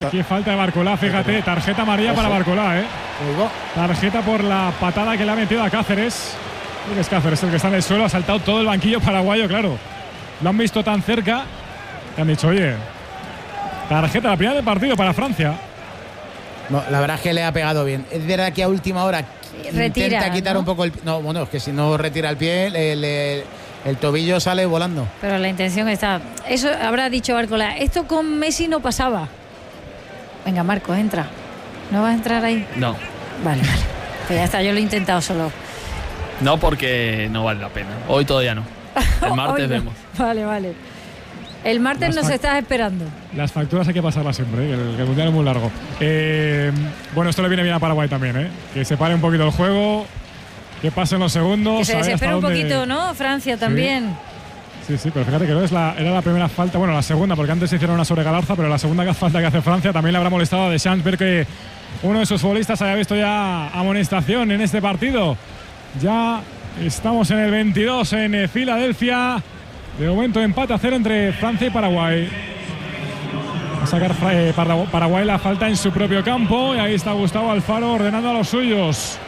Qué falta de Barcolá, fíjate, tarjeta amarilla para Barcolá, Tarjeta por la patada que le ha metido a Cáceres. Es Cáceres el que está en el suelo, ha saltado todo el banquillo paraguayo, claro. Lo han visto tan cerca que han dicho, oye, tarjeta la primera del partido para Francia. No, la verdad es que le ha pegado bien. Es verdad que a última hora intenta quitar un poco el pie. No, bueno, es que si no retira el pie, el tobillo sale volando. Pero la intención está. Eso habrá dicho Barcolá. Esto con Messi no pasaba. Venga, Marcos, entra. ¿No vas a entrar ahí? No. Vale. Pues ya está, yo lo he intentado solo. No, porque no vale la pena. Hoy todavía no. El martes vemos. Vale. El martes nos estás esperando. Las facturas hay que pasarlas siempre, que el mundial es muy largo. Bueno, esto le viene bien a Paraguay también, que se pare un poquito el juego, que pasen los segundos. Que se desespera un poquito, ¿no? Francia también. Sí, pero fíjate que no era la primera falta, bueno, la segunda, porque antes se hicieron una sobre Galarza, pero la segunda falta que hace Francia también le habrá molestado a Deschamps ver que uno de sus futbolistas haya visto ya amonestación en este partido. Ya estamos en el 22 en Filadelfia. De momento empate a 0 entre Francia y Paraguay. Va a sacar Paraguay la falta en su propio campo. Y ahí está Gustavo Alfaro ordenando a los suyos.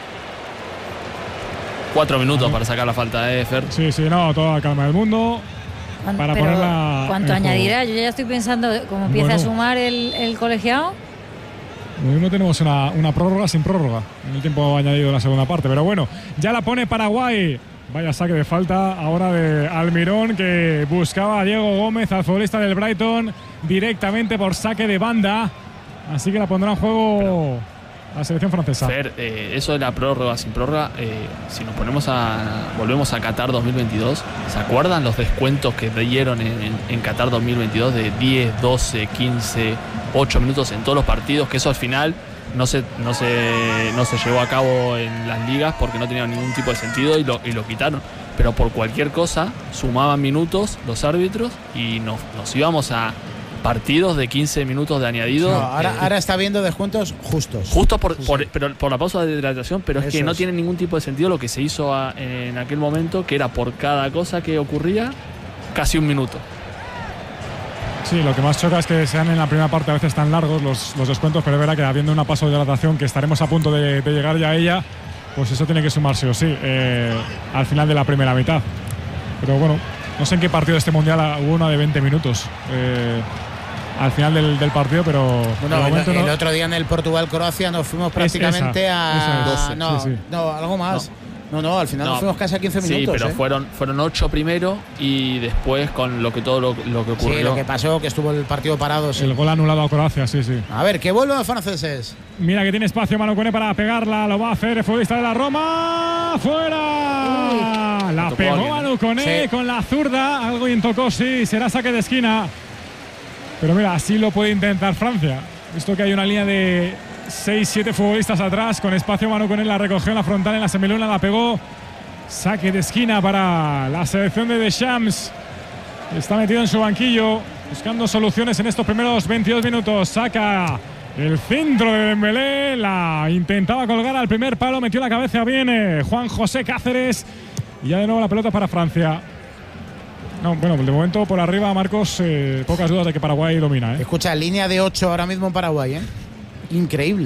4 minutos para sacar la falta, Fer. Sí, no, toda la calma del mundo. Para ponerla. ¿Cuánto añadirá? Yo ya estoy pensando cómo empieza a sumar el colegiado. No tenemos una prórroga sin prórroga en el tiempo añadido de la segunda parte. Pero bueno, ya la pone Paraguay. Vaya saque de falta ahora de Almirón, que buscaba a Diego Gómez, al futbolista del Brighton, directamente por saque de banda. Así que la pondrá en juego la selección francesa. Fer, eso de la prórroga sin prórroga, si nos volvemos a Qatar 2022, ¿se acuerdan los descuentos que dieron en Qatar 2022 de 10, 12, 15, 8 minutos en todos los partidos? Que eso al final no se llevó a cabo en las ligas porque no tenía ningún tipo de sentido y lo quitaron. Pero por cualquier cosa sumaban minutos los árbitros y nos íbamos a partidos de 15 minutos de añadido. No, ahora está viendo descuentos justos. Justo por la pausa de hidratación, pero es que no tiene ningún tipo de sentido lo que se hizo en aquel momento, que era por cada cosa que ocurría casi un minuto. Sí, lo que más choca es que sean en la primera parte a veces tan largos los descuentos, pero es verdad que habiendo una pausa de hidratación que estaremos a punto de llegar ya a ella, pues eso tiene que sumarse o sí al final de la primera mitad. Pero bueno, no sé en qué partido de este mundial hubo una de 20 minutos al final del partido, pero bueno, el otro día en el Portugal-Croacia nos fuimos prácticamente a 12. No, algo más. No, al final nos fuimos casi a 15 minutos. Sí, pero fueron 8 primero y después con todo lo que ocurrió. Sí, lo que pasó, que estuvo el partido parado. Sí. El gol anulado a Croacia, sí. A ver, que vuelvan los franceses. Mira que tiene espacio Manu Koné para pegarla, lo va a hacer el futbolista de la Roma. ¡Fuera! La pegó Manu Koné con la zurda, algo intocó, sí, será saque de esquina. Pero mira, así lo puede intentar Francia. Visto que hay una línea de 6-7 futbolistas atrás, con espacio Manu Koné la recogió en la frontal, en la semiluna, la pegó. Saque de esquina para la selección de Deschamps. Está metido en su banquillo, buscando soluciones en estos primeros 22 minutos. Saca el centro de Dembélé, la intentaba colgar al primer palo, metió la cabeza bien Juan José Cáceres. Y ya de nuevo la pelota para Francia. No, bueno, de momento por arriba, Marcos, pocas dudas de que Paraguay domina. Escucha, línea de 8 ahora mismo en Paraguay, Increíble.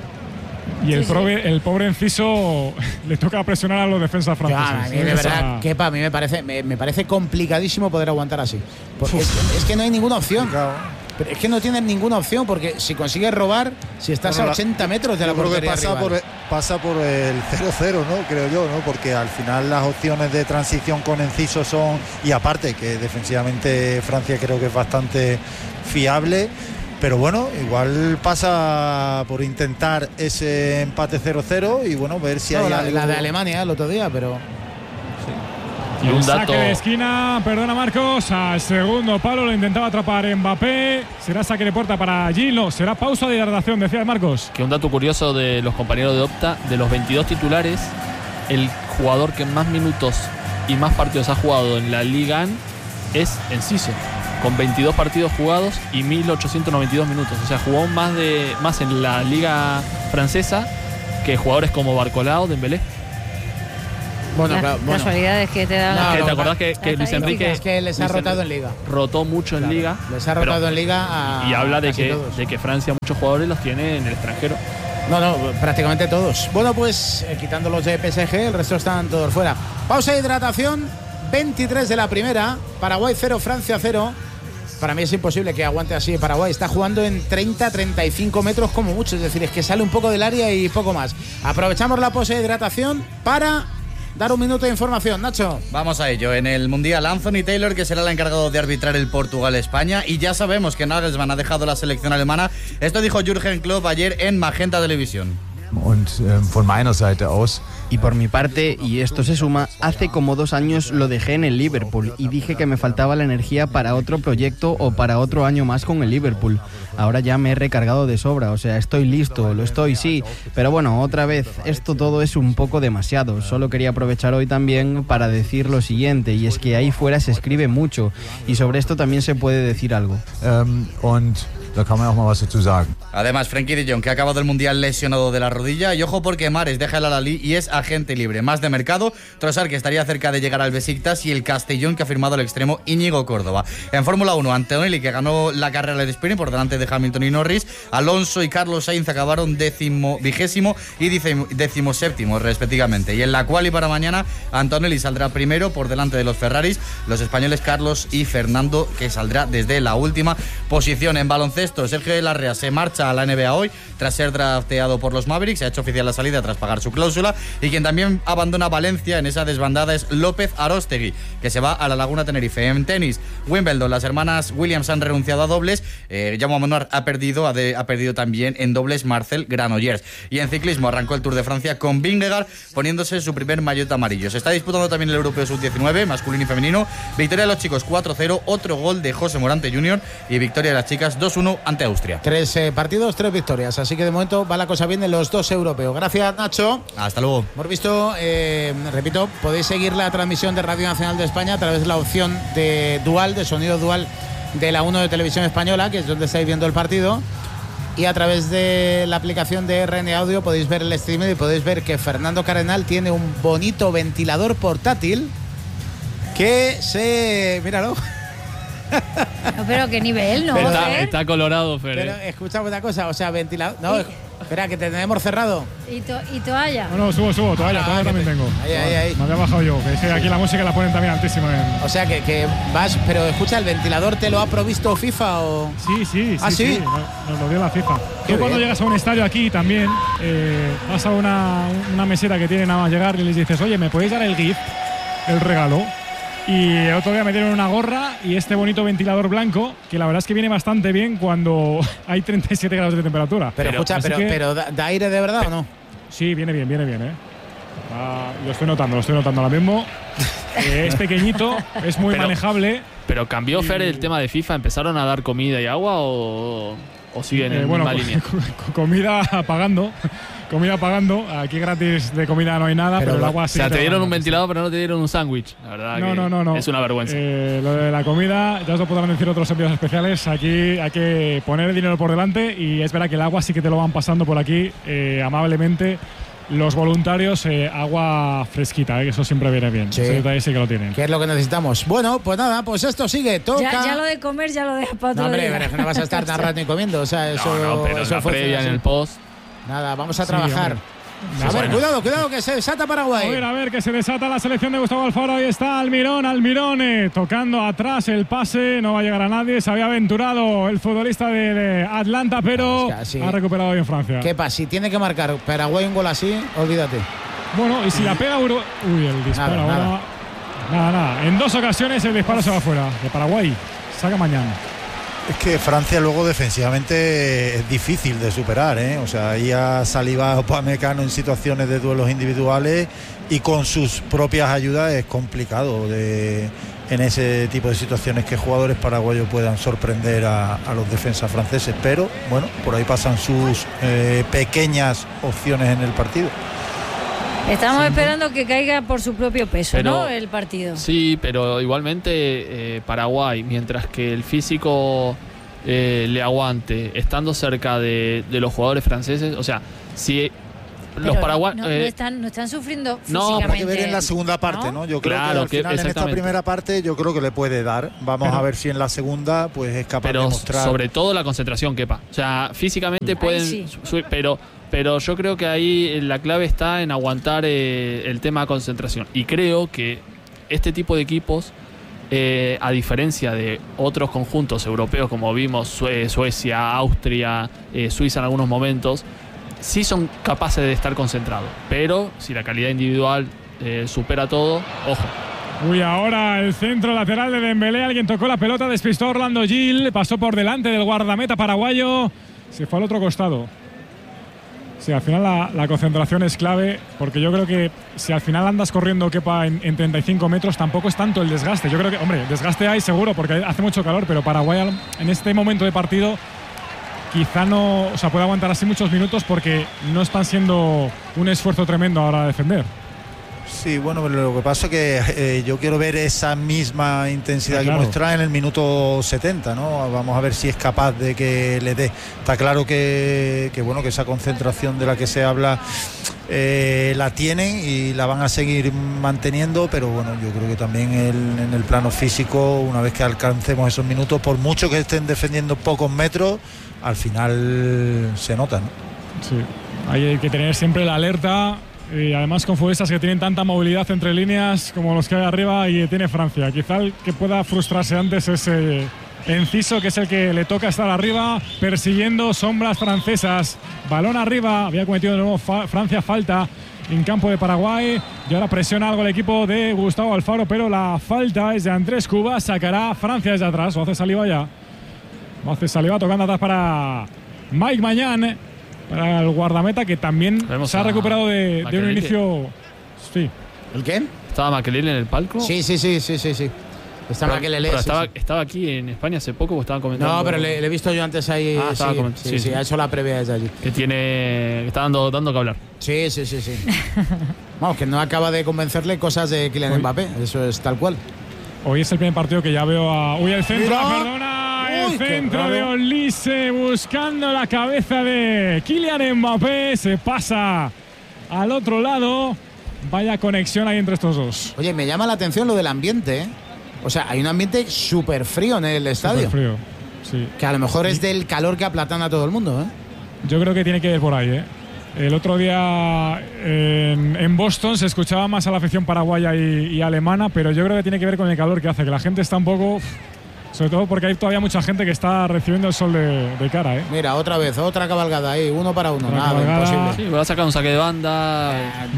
Y el pobre Enciso le toca presionar a los defensas franceses. A mí, de verdad, Kepa, a mí me parece complicadísimo poder aguantar así. Es que no hay ninguna opción. Pero es que no tienes ninguna opción, porque si consigues robar, si estás a 80 metros de la portería rival. Pasa por el 0-0, ¿no? Creo yo, ¿no? Porque al final las opciones de transición con Enciso son... Y aparte, que defensivamente Francia creo que es bastante fiable. Pero bueno, igual pasa por intentar ese empate 0-0 y bueno, ver si hay algo... La de Alemania el otro día, pero... Y un saque de esquina, perdona Marcos, al segundo palo lo intentaba atrapar Mbappé. Será saque de puerta para Gino, será pausa de hidratación, decía Marcos. Que un dato curioso de los compañeros de Opta, de los 22 titulares, el jugador que más minutos y más partidos ha jugado en la Liga es Enciso, con 22 partidos jugados y 1.892 minutos. O sea, jugó más en la Liga francesa que jugadores como Barcolá o Dembélé. Bueno, claro, casualidades que te dan. ¿Te acordás que Luis Enrique es que les ha rotado en Liga? Rotó mucho en Liga. Les ha rotado en Liga y habla de que Francia muchos jugadores los tiene en el extranjero. No, prácticamente todos. Bueno, pues quitando los de PSG, el resto están todos fuera. Pausa de hidratación, 23 de la primera. Paraguay 0, Francia 0. Para mí es imposible que aguante así Paraguay. Está jugando en 30-35 metros como mucho. Es decir, es que sale un poco del área y poco más. Aprovechamos la pausa de hidratación para dar un minuto de información. Nacho. Vamos a ello. En el Mundial, Anthony Taylor, que será el encargado de arbitrar el Portugal-España. Y ya sabemos que Nagelsmann ha dejado la selección alemana. Esto dijo Jürgen Klopp ayer en Magenta Televisión. Y por mi parte, y esto se suma, hace como 2 años lo dejé en el Liverpool y dije que me faltaba la energía para otro proyecto o para otro año más con el Liverpool. Ahora ya me he recargado de sobra, o sea, estoy listo, lo estoy, sí, pero bueno, otra vez, esto todo es un poco demasiado. Solo quería aprovechar hoy también para decir lo siguiente, y es que ahí fuera se escribe mucho, y sobre esto también se puede decir algo. Además, Frenkie de Jong, que ha acabado el Mundial lesionado de la rodilla, y ojo porque Mahrez deja el Al-Ahly y es agente libre. Más de mercado, Trossard, que estaría cerca de llegar al Besiktas, y el Castellón, que ha firmado el extremo Íñigo Córdoba. En Fórmula 1, Antonelli, que ganó la carrera del sprint por delante de Hamilton y Norris. Alonso y Carlos Sainz acabaron 20º y 17º respectivamente. Y en la quali para mañana, Antonelli saldrá primero por delante de los Ferraris, los españoles Carlos y Fernando, que saldrá desde la última posición. En baloncesto, Sergio de la Rea se marcha a la NBA hoy tras ser drafteado por los Mavericks. Se ha hecho oficial la salida tras pagar su cláusula, y quien también abandona Valencia en esa desbandada es López Aróstegui, que se va a la Laguna Tenerife. En tenis, Wimbledon, las hermanas Williams han renunciado a dobles. Jaume Munar ha perdido también en dobles Marcel Granollers. Y en ciclismo arrancó el Tour de Francia con Vingegaard poniéndose su primer maillot amarillo. Se está disputando también el Europeo Sub-19, masculino y femenino. Victoria de los chicos 4-0, otro gol de José Morante Jr. y victoria de las chicas 2-1 ante Austria. 3 partidos, 3 victorias. Así que de momento va la cosa bien en los 2 europeos. Gracias, Nacho. Hasta luego. Hemos visto, repito, podéis seguir la transmisión de Radio Nacional de España a través de la opción de dual, de sonido dual de la 1 de Televisión Española, que es donde estáis viendo el partido. Y a través de la aplicación de RN Audio podéis ver el streaming y podéis ver que Fernando Cardenal tiene un bonito ventilador portátil que se... míralo. No, pero qué nivel, ¿no? Está colorado, Fer. Pero escucha una cosa, o sea, ventilador... No, espera, que te tenemos cerrado. ¿Y toalla? No, subo, toalla también tengo. Ahí. Me había bajado yo, que es que aquí la música la ponen también altísima. O sea, que vas... Pero escucha, ¿el ventilador te lo ha provisto FIFA o...? Sí. ¿Ah, sí? Nos lo dio la FIFA. Tú cuando llegas a un estadio aquí también, vas a una meseta que tiene nada más llegar y les dices, oye, ¿me podéis dar el gift, el regalo? Y el otro día me dieron una gorra y este bonito ventilador blanco, que la verdad es que viene bastante bien cuando hay 37 grados de temperatura. Pero escucha, pero ¿da aire de verdad o no? Sí, viene bien, lo estoy notando ahora mismo. Es pequeñito, es muy manejable. Pero cambió, Fer, el tema de FIFA. ¿Empezaron a dar comida y agua o siguen en la misma línea? Comida pagando. Aquí gratis de comida no hay nada, pero el agua sí. O sea, te dieron un ventilador, pero no te dieron un sándwich. La verdad no. Es una vergüenza. Lo de la comida, ya os lo podrán decir otros envíos especiales. Aquí hay que poner el dinero por delante, y es verdad que el agua sí que te lo van pasando por aquí amablemente los voluntarios. Agua fresquita, que eso siempre viene bien. Sí. Ese detalle sí que lo tienen. ¿Qué es lo que necesitamos? Bueno, pues nada, pues esto sigue. Toca. Ya lo de comer ya lo dejas para otro hombre, día. pero es que no vas a estar tan rato ni comiendo. O sea, eso. Pero eso la fue previa en el post. Nada, vamos a trabajar. A ver, cuidado, que se desata Paraguay. A ver, que se desata la selección de Gustavo Alfaro. Ahí está Almirón, tocando atrás el pase. No va a llegar a nadie. Se había aventurado el futbolista de Atlanta, pero ha recuperado bien Francia. ¿Qué pasa? Si tiene que marcar Paraguay un gol así, olvídate. Bueno, y si la pega Uruguay... Uy, el disparo ahora... Nada. En 2 ocasiones el disparo se va fuera. De Paraguay. Saca mañana. Es que Francia luego defensivamente es difícil de superar, ¿eh? O sea, ahí ha salivado Upamecano en situaciones de duelos individuales, y con sus propias ayudas es complicado en ese tipo de situaciones que jugadores paraguayos puedan sorprender a los defensas franceses. Pero bueno, por ahí pasan sus pequeñas opciones en el partido. Estamos esperando que caiga por su propio peso, ¿no? El partido. Sí, pero igualmente Paraguay, mientras que el físico le aguante, estando cerca de los jugadores franceses, o sea, si los paraguayos no están sufriendo no, físicamente. Habrá que ver en la segunda parte, ¿no? Yo creo que al final en esta primera parte yo creo que le puede dar. Vamos a ver si en la segunda pues es capaz de mostrar. Sobre todo la concentración, Kepa. O sea, físicamente pueden subir, pero yo creo que ahí la clave está en aguantar el tema de concentración. Y creo que este tipo de equipos, a diferencia de otros conjuntos europeos como vimos, Suecia, Austria, Suiza en algunos momentos, sí son capaces de estar concentrados. Pero si la calidad individual supera todo, ojo. Uy, ahora el centro lateral de Dembélé. Alguien tocó la pelota, despistó a Orlando Gil, pasó por delante del guardameta paraguayo, se fue al otro costado. Sí, al final la concentración es clave, porque yo creo que si al final andas corriendo, Kepa, en 35 metros, tampoco es tanto el desgaste. Yo creo que, hombre, desgaste hay seguro porque hace mucho calor, pero Paraguay en este momento de partido quizá no, o sea, puede aguantar así muchos minutos porque no están siendo un esfuerzo tremendo ahora a defender. Sí, bueno, pero lo que pasa es que yo quiero ver esa misma intensidad que muestra en el minuto 70, ¿no? Vamos a ver si es capaz de que le dé. Está claro que bueno, que esa concentración de la que se habla la tienen y la van a seguir manteniendo, pero bueno, yo creo que también en el plano físico, una vez que alcancemos esos minutos, por mucho que estén defendiendo pocos metros, al final se nota, ¿no? Sí, hay que tener siempre la alerta. Y además con futbolistas que tienen tanta movilidad entre líneas como los que hay arriba y tiene Francia. Quizá el que pueda frustrarse antes es Enciso, que es el que le toca estar arriba persiguiendo sombras francesas. Balón arriba, había cometido de nuevo Francia falta en campo de Paraguay y ahora presiona algo el equipo de Gustavo Alfaro, pero la falta es de Andrés Cuba. Sacará Francia desde atrás, o hace Saliba ya. O hace Saliba tocando atrás para Mike Mañán, para el guardameta, que también se ha recuperado de un inicio. Sí. ¿El qué? ¿Estaba Makelele en el palco? Sí. Está Makelele. Estaba aquí en España hace poco, estaban comentando. No, pero le he visto yo antes ahí. Sí, ha hecho la previa desde allí. Que está dando que hablar. Sí. Vamos, que no acaba de convencerle cosas de Kylian Mbappé. Eso es tal cual. Hoy es el primer partido que ya veo a. Uy, el centro, perdona. El centro de Olise buscando la cabeza de Kylian Mbappé. Se pasa al otro lado. Vaya conexión ahí entre estos dos. Oye, me llama la atención lo del ambiente, ¿eh? O sea, hay un ambiente súper frío en el estadio. Súper frío, sí. Que a lo mejor es del calor que aplatana a todo el mundo, ¿eh? Yo creo que tiene que ir por ahí, ¿eh? El otro día en Boston se escuchaba más a la afición paraguaya y alemana, pero yo creo que tiene que ver con el calor que hace, que la gente está un poco... Sobre todo porque hay todavía mucha gente que está recibiendo el sol de cara, ¿eh? Mira, otra vez, otra cabalgada ahí, 1 para 1. Nada, imposible. Sí, va a sacar un saque de banda.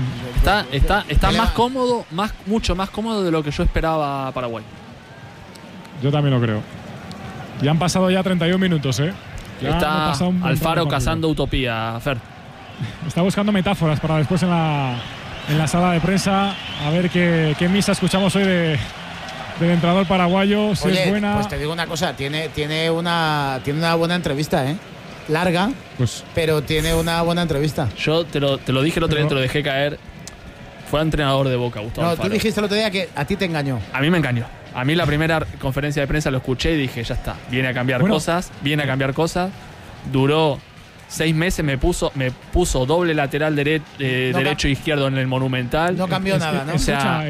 Está más cómodo, mucho más cómodo de lo que yo esperaba Paraguay. Yo también lo creo. Ya han pasado ya 31 minutos, ¿eh? Ya está Alfaro cazando utopía, Fer. Está buscando metáforas para después en la sala de prensa. A ver qué misa escuchamos hoy del entrenador paraguayo. Si Oye, es buena. Pues te digo una cosa, tiene una buena entrevista, ¿eh? Larga, pues, pero tiene una buena entrevista. Yo te lo dije el otro día, te lo dejé caer. Fue entrenador de Boca, Gustavo Alfaro. Tú dijiste el otro día que a ti te engañó. A mí me engañó. A mí la primera conferencia de prensa lo escuché y dije, ya está, viene a cambiar cosas. Duró 6 meses, me puso doble lateral derecho e izquierdo en el Monumental. No cambió nada, ¿no? O sea,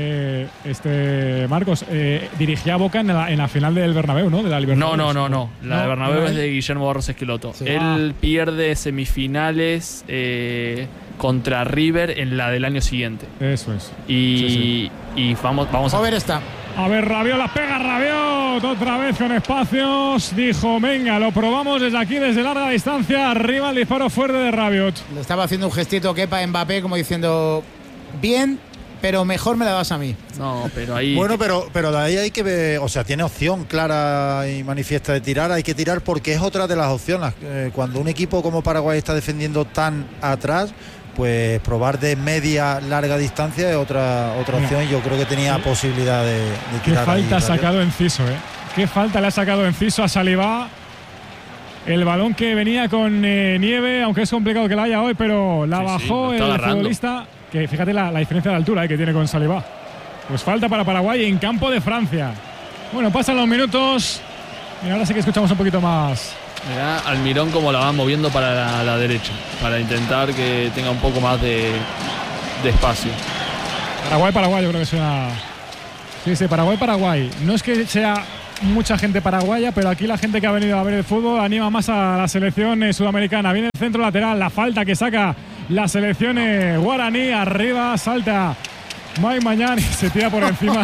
Marcos, dirigía a Boca en la final del Bernabéu, ¿no? De la Libertadores. No. La de Bernabéu es de Guillermo Barros Esqueloto. Sí. Él pierde semifinales contra River en la del año siguiente. Eso es. Y vamos a ver esta. A ver, Rabiot, la pega Rabiot, otra vez con espacios. Dijo, venga, lo probamos desde aquí, desde larga distancia. Arriba el disparo fuerte de Rabiot. Le estaba haciendo un gestito Kepa Mbappé como diciendo, bien, pero mejor me la das a mí. No, pero ahí... Bueno, pero de ahí hay que ver, o sea, tiene opción clara y manifiesta de tirar. Hay que tirar porque es otra de las opciones. Cuando un equipo como Paraguay está defendiendo tan atrás, pues probar de media larga distancia es otra opción, y yo creo que tenía posibilidad de tirar. Qué falta ha sacado Enciso, qué falta le ha sacado Enciso a Saliba. El balón que venía con nieve, aunque es complicado que la haya hoy, pero la bajó el futbolista, que fíjate la diferencia de altura que tiene con Saliba. Pues falta para Paraguay en campo de Francia. Bueno, pasan los minutos y ahora sí que escuchamos un poquito más Mirá Almirón como la van moviendo para la derecha, para intentar que tenga un poco más de espacio. Paraguay, yo creo que sea. Sí, Paraguay. No es que sea mucha gente paraguaya, pero aquí la gente que ha venido a ver el fútbol anima más a la selección sudamericana. Viene el centro lateral, la falta que saca la selección guaraní. Arriba salta Mike Mañán y se tira por encima.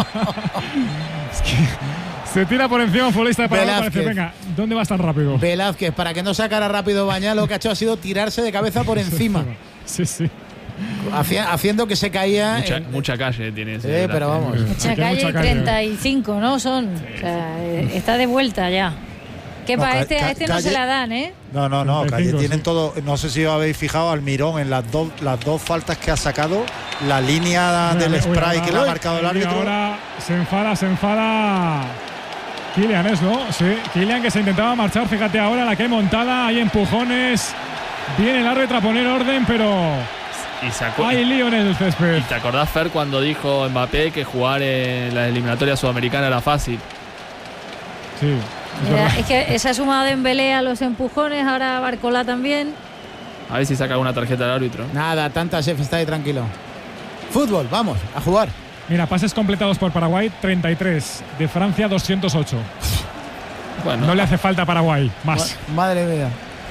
Es que se tira por encima un futbolista de Paraguay. Parece, venga, ¿dónde vas tan rápido? Velázquez, para que no sacara rápido Bañal, lo que ha hecho ha sido tirarse de cabeza por encima. Sí. Haciendo que se caía. Mucha calle tiene ese. Pero vamos. Mucha calle y 35, ¿no? Son. O sea, está de vuelta ya. Que para este no se la dan, ¿eh? No, Calle tienen todo. No sé si os habéis fijado, Almirón en las dos faltas que ha sacado, la línea del spray que le ha marcado el árbitro. Ahora se enfada. Kylian es, ¿no? Sí, Kylian que se intentaba marchar. Fíjate ahora la que hay montada, hay empujones. Viene el árbitro a poner orden, pero hay lío en el césped. ¿Y te acordás, Fer, cuando dijo Mbappé que jugar en la eliminatoria sudamericana era fácil? Sí. Es que se ha sumado Dembélé a los empujones, ahora Barcola también. A ver si saca alguna tarjeta del árbitro. Nada, tanta chef, está ahí tranquilo. Fútbol, vamos, a jugar. Mira, pases completados por Paraguay, 33. De Francia, 208. Bueno, no le hace falta a Paraguay, más. Madre mía.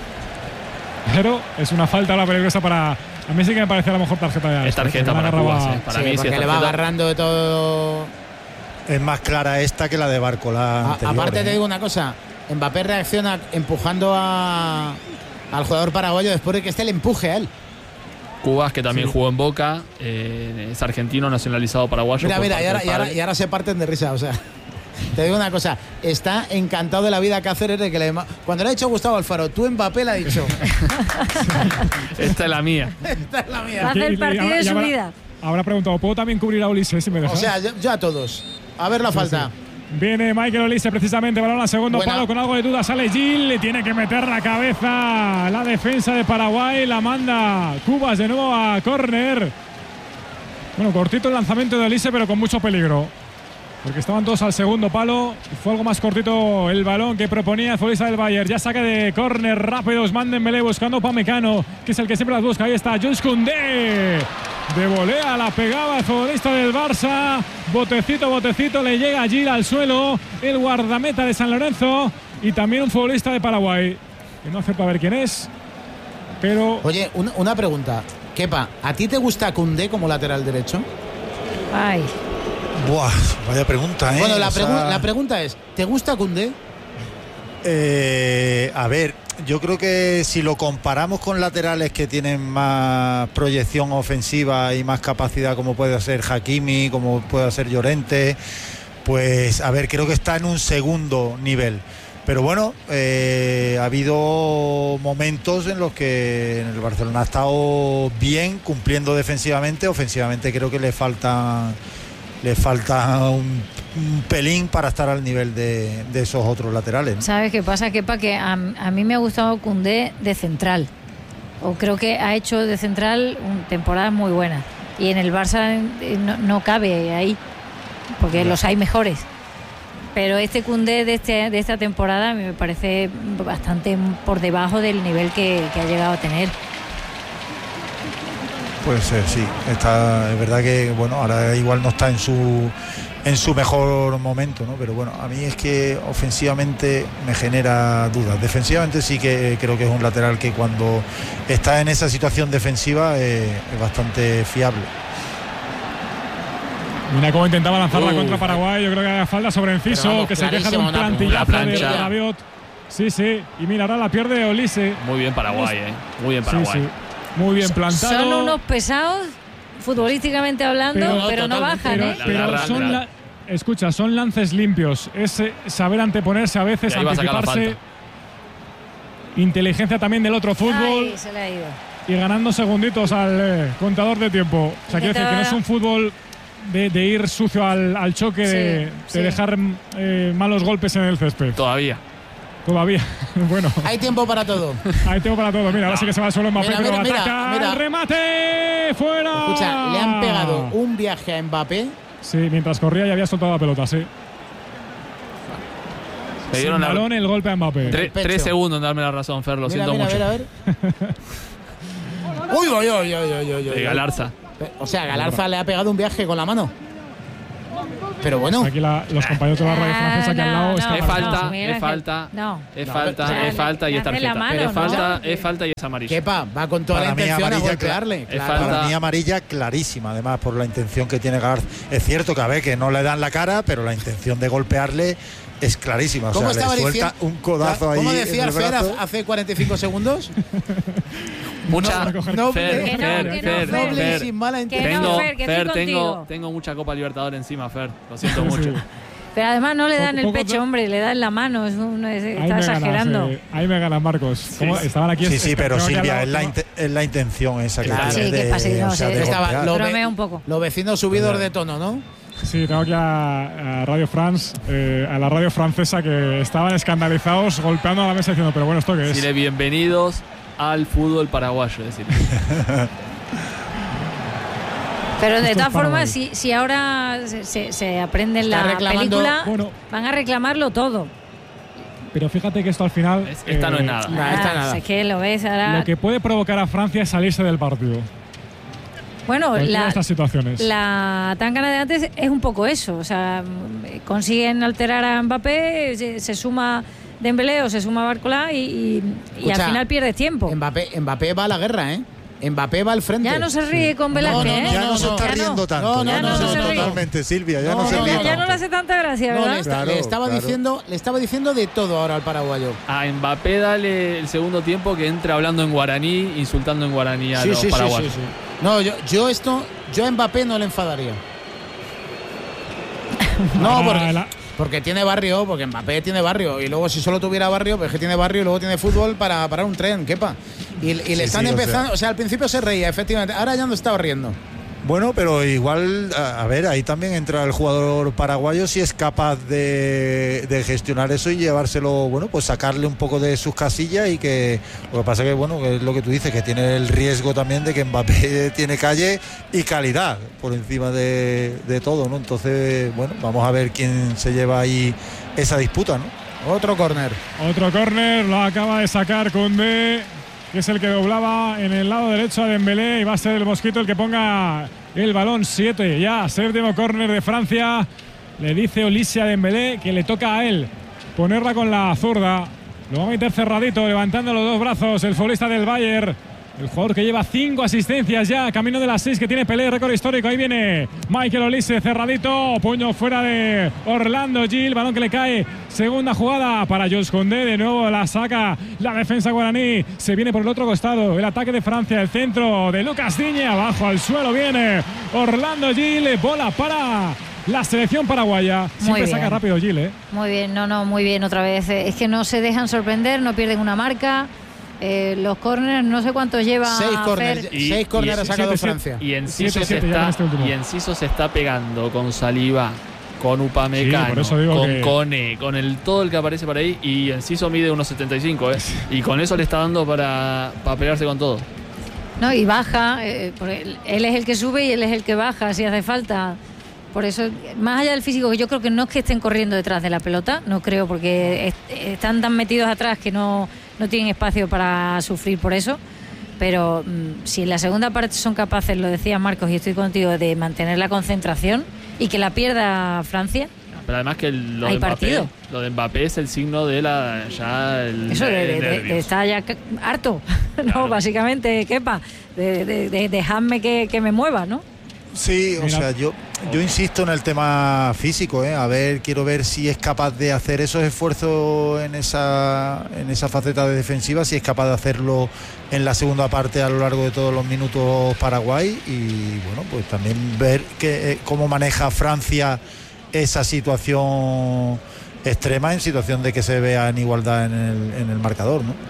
Pero es una falta ahora peligrosa para... A mí sí que me parece a lo mejor tarjeta de... Es tarjeta para Cuba, para mí sí, porque le va agarrando de todo. Es más clara esta que la de Barcola anterior. Aparte te digo una cosa, Mbappé reacciona empujando al jugador paraguayo después de que le empuje a él. Cubas, que también jugó en Boca, es argentino nacionalizado paraguayo. Mira, y ahora se parten de risa, o sea. Te digo una cosa, está encantado de la vida Cáceres de que cuando le ha dicho Gustavo Alfaro, tú Mbappé le ha dicho. Esta es la mía. Va a hacer el partido de su vida. Habrá preguntado, ¿puedo también cubrir a Ulises si me dejas? O sea, yo a todos. A ver la falta. Viene Michael Olise precisamente, balón al segundo palo, con algo de duda sale Gil, le tiene que meter la cabeza la defensa de Paraguay, la manda Cubas de nuevo a córner. Bueno, cortito el lanzamiento de Olise, pero con mucho peligro, porque estaban todos al segundo palo. Fue algo más cortito el balón que proponía el futbolista del Bayern. Ya saque de córner rápido Ousmane Dembélé buscando Upamecano, que es el que siempre las busca. Ahí está Jules Koundé. De volea la pegaba el futbolista del Barça. Botecito, le llega a Gil al suelo. El guardameta de San Lorenzo. Y también un futbolista de Paraguay, que no acepta a ver quién es. Pero... Oye, una pregunta. Kepa, ¿a ti te gusta Koundé como lateral derecho? Ay. Buah, vaya pregunta, ¿eh? Bueno, la pregunta es, ¿te gusta Koundé? A ver, yo creo que si lo comparamos con laterales que tienen más proyección ofensiva y más capacidad, como puede ser Hakimi, como puede ser Llorente, pues a ver, creo que está en un segundo nivel. Pero bueno, ha habido momentos en los que en el Barcelona ha estado bien cumpliendo defensivamente. Ofensivamente creo que le falta un pelín para estar al nivel de esos otros laterales, ¿no? ¿Sabes qué pasa, Kepa? Que a mí me ha gustado Koundé de central. O creo que ha hecho de central temporadas muy buenas. Y en el Barça no cabe ahí, porque los hay mejores. Pero este Koundé de esta temporada a mí me parece bastante por debajo del nivel que ha llegado a tener. Pues sí, es verdad que bueno, ahora igual no está en su mejor momento, ¿no? Pero bueno, a mí es que ofensivamente me genera dudas. Defensivamente sí que creo que es un lateral que cuando está en esa situación defensiva es bastante fiable. Mira cómo intentaba lanzarla contra Paraguay. Yo creo que había falta sobre Enciso, que se queja de un plantillazo de Rabiot. Sí, y mira, ahora la pierde Olise. Muy bien Paraguay, Muy bien Paraguay. Sí. Muy bien plantado. Son unos pesados, futbolísticamente hablando, pero no bajan, Pero son lances limpios. Es saber anteponerse a veces, anticiparse. Inteligencia también del otro fútbol. Ay, se le ha ido. Y ganando segunditos al contador de tiempo. O sea, quiero decir que no es un fútbol de ir sucio al choque, de dejar malos golpes en el césped. Todavía. Bueno. Hay tiempo para todo. Mira, ahora sí que se va al suelo Mbappé, pero ataca. El remate. ¡Fuera! Escucha, le han pegado un viaje a Mbappé. Sí, mientras corría y había soltado la pelota, sí. Le dieron sin balón el golpe a Mbappé. 3 segundos en darme la razón, Fer, lo siento mucho. A ver. Uy. Galarza. O sea, Galarza le ha pegado un viaje con la mano. Pero bueno. Aquí los compañeros de la radio francesa aquí al lado. Es falta y es tarjeta. Es falta y es amarilla. Kepa va con toda la intención a golpearle. Para mí amarilla clarísima, además, por la intención que tiene Galarza. Es cierto que a ver, que no le dan la cara, pero la intención de golpearle es clarísima. O sea, le suelta un codazo ahí. ¿Cómo decía el Fer hace 45 segundos? Mucha Fer, sin mala intención. Tengo mucha Copa Libertadores encima, Fer. Lo siento mucho. Pero además no le dan el pecho, hombre, le dan la mano. Está exagerando. Ahí me ganas, Marcos. Sí. Estaban aquí. Sí, pero Silvia, es la intención esa que tiene. Sí, que pasa, bromea un poco. Los vecinos subidos de tono, ¿no? Sí, tengo aquí a Radio France, a la radio francesa, que estaban escandalizados golpeando a la mesa diciendo, pero bueno, ¿esto qué es? Dile bienvenidos al fútbol paraguayo, es decir. Pero de todas formas, si ahora se aprende en la película, van a reclamarlo todo. Pero fíjate que esto al final… Esta no es nada. Nada. Es que lo ves ahora… Lo que puede provocar a Francia es salirse del partido. Bueno, estas situaciones. La tangana de antes es un poco eso. O sea, consiguen alterar a Mbappé, se suma Dembélé o se suma Barcola y al final pierdes tiempo. Mbappé va a la guerra, ¿eh? Mbappé va al frente. Ya no se ríe con Velázquez. Ya no se está riendo tanto. No, totalmente, Silvia. Ya no se ríe. Ya no le hace tanta gracia, ¿verdad? Le estaba diciendo de todo ahora al paraguayo. A Mbappé dale el segundo tiempo que entre hablando en guaraní, insultando en guaraní a los paraguayos. Sí. No, yo a Mbappé no le enfadaría. No, porque tiene barrio, porque Mbappé tiene barrio. Y luego si solo tuviera barrio, pues que tiene barrio y luego tiene fútbol para parar un tren, quepa. Y le están empezando, o sea, al principio se reía, efectivamente. Ahora ya no estaba riendo. Bueno, pero igual, a ver, ahí también entra el jugador paraguayo si es capaz de gestionar eso y llevárselo, bueno, pues sacarle un poco de sus casillas y que lo que pasa que, bueno, que es lo que tú dices, que tiene el riesgo también de que Mbappé tiene calle y calidad por encima de todo, ¿no? Entonces, bueno, vamos a ver quién se lleva ahí esa disputa, ¿no? Otro córner, lo acaba de sacar Koundé, que es el que doblaba en el lado derecho a Dembélé, y va a ser el Mosquito el que ponga el balón. 7 ya, séptimo córner de Francia. Le dice Olise a Dembélé que le toca a él ponerla con la zurda. Lo va a meter cerradito, levantando los dos brazos el futbolista del Bayern. El jugador que lleva 5 asistencias ya, camino de las 6 que tiene Pelé, récord histórico. Ahí viene Michael Olise, cerradito, puño fuera de Orlando Gil, balón que le cae. Segunda jugada para Jules Koundé, de nuevo la saca la defensa guaraní. Se viene por el otro costado, el ataque de Francia, el centro de Lucas Digne, abajo al suelo viene Orlando Gil, bola para la selección paraguaya. Siempre saca rápido Gil, ¿eh? Muy bien, muy bien otra vez. Es que no se dejan sorprender, no pierden una marca. Los córneres, no sé cuántos lleva. 6 córneres ha sacado Francia. Y Enciso se está pegando con Saliba, con Upamecano, con Kone, con todo el que aparece por ahí. Y Enciso mide 1,75, y con eso le está dando para pegarse con todo. No, y baja, porque él es el que sube y él es el que baja si hace falta. Por eso, más allá del físico, que yo creo que no es que estén corriendo detrás de la pelota, no creo, porque están tan metidos atrás que no tienen espacio para sufrir por eso. Pero si en la segunda parte son capaces, lo decía Marcos y estoy contigo, de mantener la concentración y que la pierda Francia. Pero además que lo de Mbappé es el signo de de estar ya harto, claro. No, básicamente, Kepa, de dejarme que me mueva, ¿no? Sí, o sea, yo insisto en el tema físico, quiero ver si es capaz de hacer esos esfuerzos en esa faceta de defensiva, si es capaz de hacerlo en la segunda parte a lo largo de todos los minutos Paraguay, y bueno, pues también ver cómo maneja Francia esa situación extrema, en situación de que se vea en igualdad en el marcador, ¿no?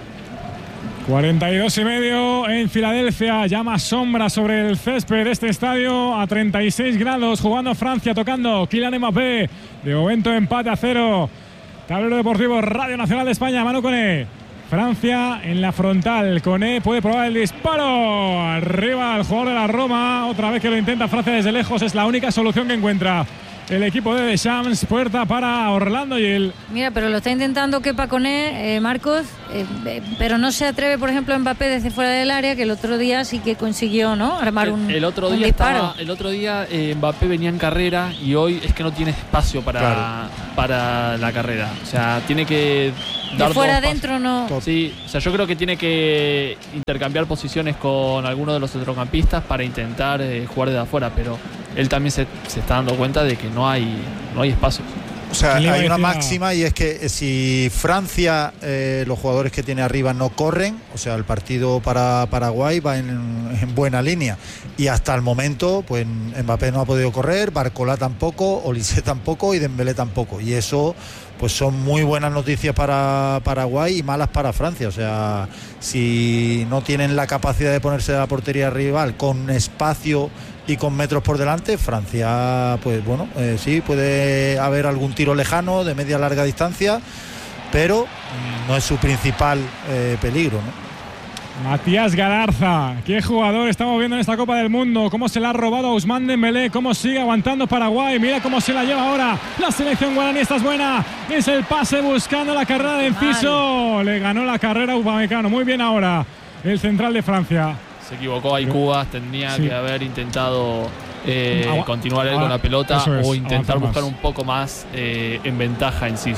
42,5 en Filadelfia, ya más sombra sobre el césped de este estadio, a 36 grados, jugando Francia, tocando Kylian Mbappé, de momento empate a 0. Tablero Deportivo Radio Nacional de España, Manu Koné. Francia en la frontal, Koné puede probar el disparo, arriba el jugador de la Roma, otra vez que lo intenta Francia desde lejos, es la única solución que encuentra el equipo de Deschamps. Puerta para Orlando Gil. Mira, pero lo está intentando Kepa Koné, Marcos, pero no se atreve, por ejemplo, Mbappé desde fuera del área, que el otro día sí que consiguió, ¿no?, armar un disparo. El otro día Mbappé venía en carrera y hoy es que no tiene espacio para la carrera. O sea, tiene que dar de fuera adentro, no. Sí, o sea, yo creo que tiene que intercambiar posiciones con alguno de los centrocampistas para intentar jugar desde afuera, pero él también se está dando cuenta de que no hay espacio. O sea, hay una máxima, y es que si Francia, los jugadores que tiene arriba no corren, o sea, el partido para Paraguay va en buena línea. Y hasta el momento, pues Mbappé no ha podido correr, Barcola tampoco, Olise tampoco y Dembélé tampoco. Y eso, pues son muy buenas noticias para Paraguay y malas para Francia. O sea, si no tienen la capacidad de ponerse a la portería rival con espacio y con metros por delante, Francia, pues bueno, sí, puede haber algún tiro lejano de media larga distancia, pero no es su principal peligro, ¿no? Matías Galarza, qué jugador estamos viendo en esta Copa del Mundo, cómo se la ha robado a Ousmane Dembélé, cómo sigue aguantando Paraguay, mira cómo se la lleva ahora la selección guaraní. Esta es buena, es el pase buscando la carrera de Enciso, le ganó la carrera a Upamecano, muy bien ahora el central de Francia. Se equivocó ahí Cubas, tenía que haber intentado continuar él con la pelota o intentar buscar un poco más en ventaja Enciso.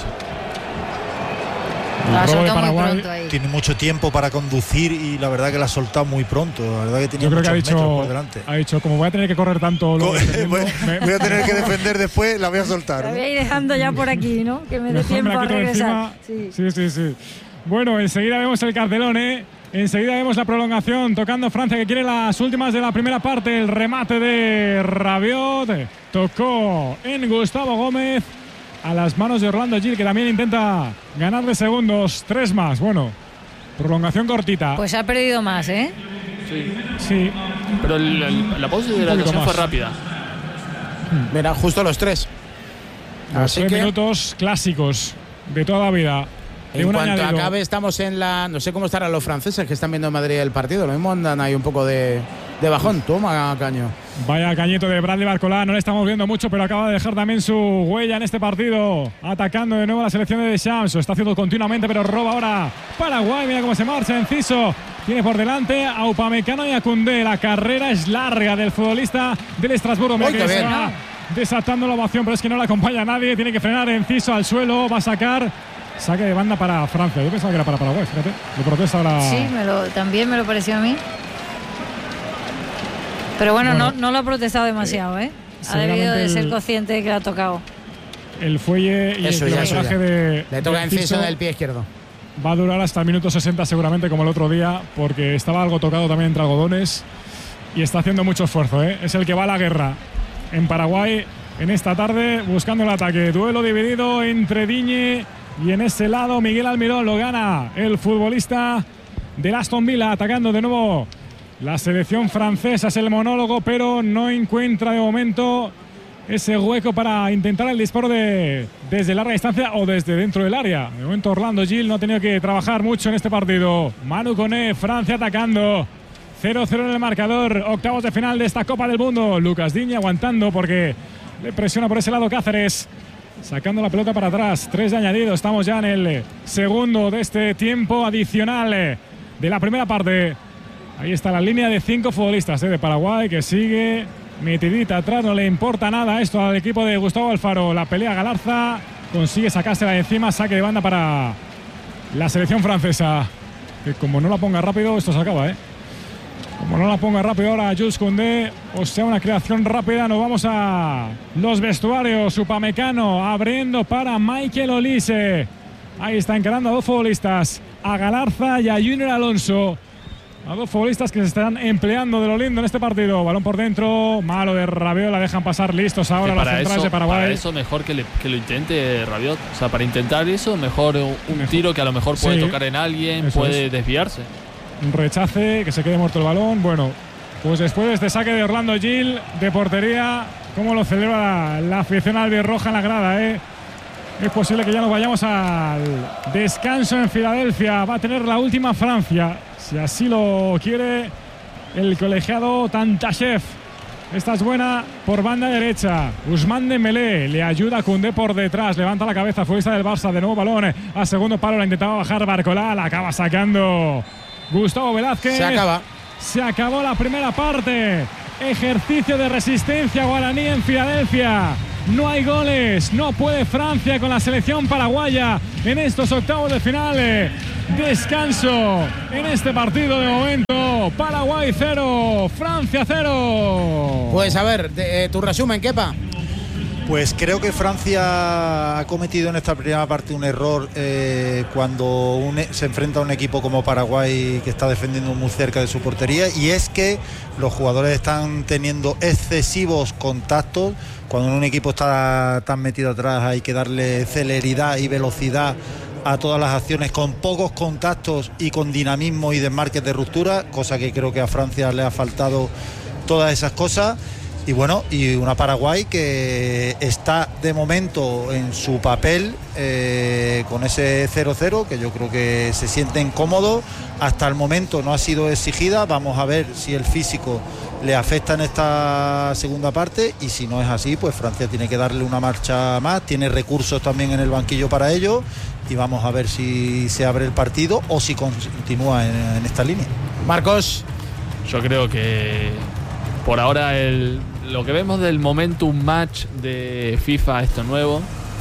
Paraguay tiene mucho tiempo para conducir y la verdad que la ha soltado muy pronto. La verdad que tenía muchos metros por delante. Ha dicho, como voy a tener que correr tanto, voy a tener que defender después, la voy a soltar. La voy a ir dejando ya por aquí, ¿no? Que me dé tiempo a regresar. Sí. Bueno, enseguida vemos el cartelón, Enseguida vemos la prolongación, tocando Francia, que quiere las últimas de la primera parte. El remate de Rabiot tocó en Gustavo Gómez a las manos de Orlando Gil, que también intenta ganarle segundos. 3 más. Bueno, prolongación cortita. Pues ha perdido más, Sí. Pero la pausa de hidratación fue rápida. Mira, justo los 3. Los 3 minutos clásicos de toda la vida. En cuanto acabe, estamos en la... No sé cómo estarán los franceses que están viendo en Madrid el partido. Lo mismo andan ahí un poco de bajón. Toma, Caño. Vaya cañito de Bradley Barcola. No le estamos viendo mucho, pero acaba de dejar también su huella en este partido. Atacando de nuevo a la selección de Deschamps. Lo está haciendo continuamente, pero roba ahora Paraguay. Mira cómo se marcha Enciso. Tiene por delante a Upamecano y a Koundé. La carrera es larga del futbolista del Estrasburgo. Mira que se va desatando la ovación, pero es que no le acompaña a nadie. Tiene que frenar Enciso al suelo. Va a sacar... Saque de banda para Francia. Yo pensaba que era para Paraguay, fíjate. Lo protesta ahora. Sí, también me lo pareció a mí. Pero bueno, no lo ha protestado demasiado, Ha debido de ser consciente de que le ha tocado. El fuelle y el kilometraje de... Le toca Enciso del pie izquierdo. Va a durar hasta el minuto 60 seguramente, como el otro día, porque estaba algo tocado también entre algodones y está haciendo mucho esfuerzo, Es el que va a la guerra en Paraguay en esta tarde, buscando el ataque. Duelo dividido entre Digne y en ese lado Miguel Almirón. Lo gana el futbolista del Aston Villa, atacando de nuevo la selección francesa. Es el monólogo, pero no encuentra de momento ese hueco para intentar el disparo desde larga distancia o desde dentro del área. De momento Orlando Gil no ha tenido que trabajar mucho en este partido. Manu Koné, Francia atacando. 0-0 en el marcador. Octavos de final de esta Copa del Mundo. Lucas Digne aguantando porque le presiona por ese lado Cáceres. Sacando la pelota para atrás. 3 de añadido. Estamos ya en el segundo de este tiempo adicional de la primera parte. Ahí está la línea de 5 futbolistas de Paraguay, que sigue metidita atrás. No le importa nada esto al equipo de Gustavo Alfaro. La pelea Galarza. Consigue sacársela de encima. Saque de banda para la selección francesa. Que como no la ponga rápido, esto se acaba, Como no la ponga rápido ahora Jules Koundé, o sea, una creación rápida. Nos vamos a los vestuarios. Upamecano abriendo para Michael Olise. Ahí está encarando a 2 futbolistas, a Galarza y a Junior Alonso. A 2 futbolistas que se están empleando de lo lindo en este partido. Balón por dentro, malo de Rabiot, la dejan pasar listos ahora los centrales de Paraguay. Para eso mejor que lo intente Rabiot. O sea, para intentar eso, mejor un tiro que a lo mejor puede tocar en alguien, puede desviarse. Un rechace, que se quede muerto el balón. Bueno, pues después de este saque de Orlando Gil de portería, cómo lo celebra la afición albirroja en la grada, Es posible que ya nos vayamos al descanso en Filadelfia. Va a tener la última Francia, si así lo quiere el colegiado Tantashev. Esta es buena por banda derecha. Ousmane Dembélé le ayuda a Koundé por detrás. Levanta la cabeza, futbolista del Barça. De nuevo balón a segundo palo. La intentaba bajar Barcolá. La acaba sacando Gustavo Velázquez. Se acabó la primera parte. Ejercicio de resistencia guaraní en Filadelfia. No hay goles. No puede Francia con la selección paraguaya en estos octavos de final. Descanso en este partido de momento. Paraguay 0, Francia 0. Pues a ver, tu resumen, Kepa. Pues creo que Francia ha cometido en esta primera parte un error cuando se enfrenta a un equipo como Paraguay que está defendiendo muy cerca de su portería, y es que los jugadores están teniendo excesivos contactos. Cuando un equipo está tan metido atrás hay que darle celeridad y velocidad a todas las acciones con pocos contactos y con dinamismo y desmarques de ruptura, cosa que creo que a Francia le ha faltado todas esas cosas. Y bueno, y una Paraguay que está de momento en su papel con ese 0-0, que yo creo que se sienten cómodos. Hasta el momento no ha sido exigida. Vamos a ver si el físico le afecta en esta segunda parte, y si no es así, pues Francia tiene que darle una marcha más. Tiene recursos también en el banquillo para ello, y vamos a ver si se abre el partido o si continúa en esta línea. Marcos. Yo creo que por ahora lo que vemos del momentum match de FIFA, esto nuevo,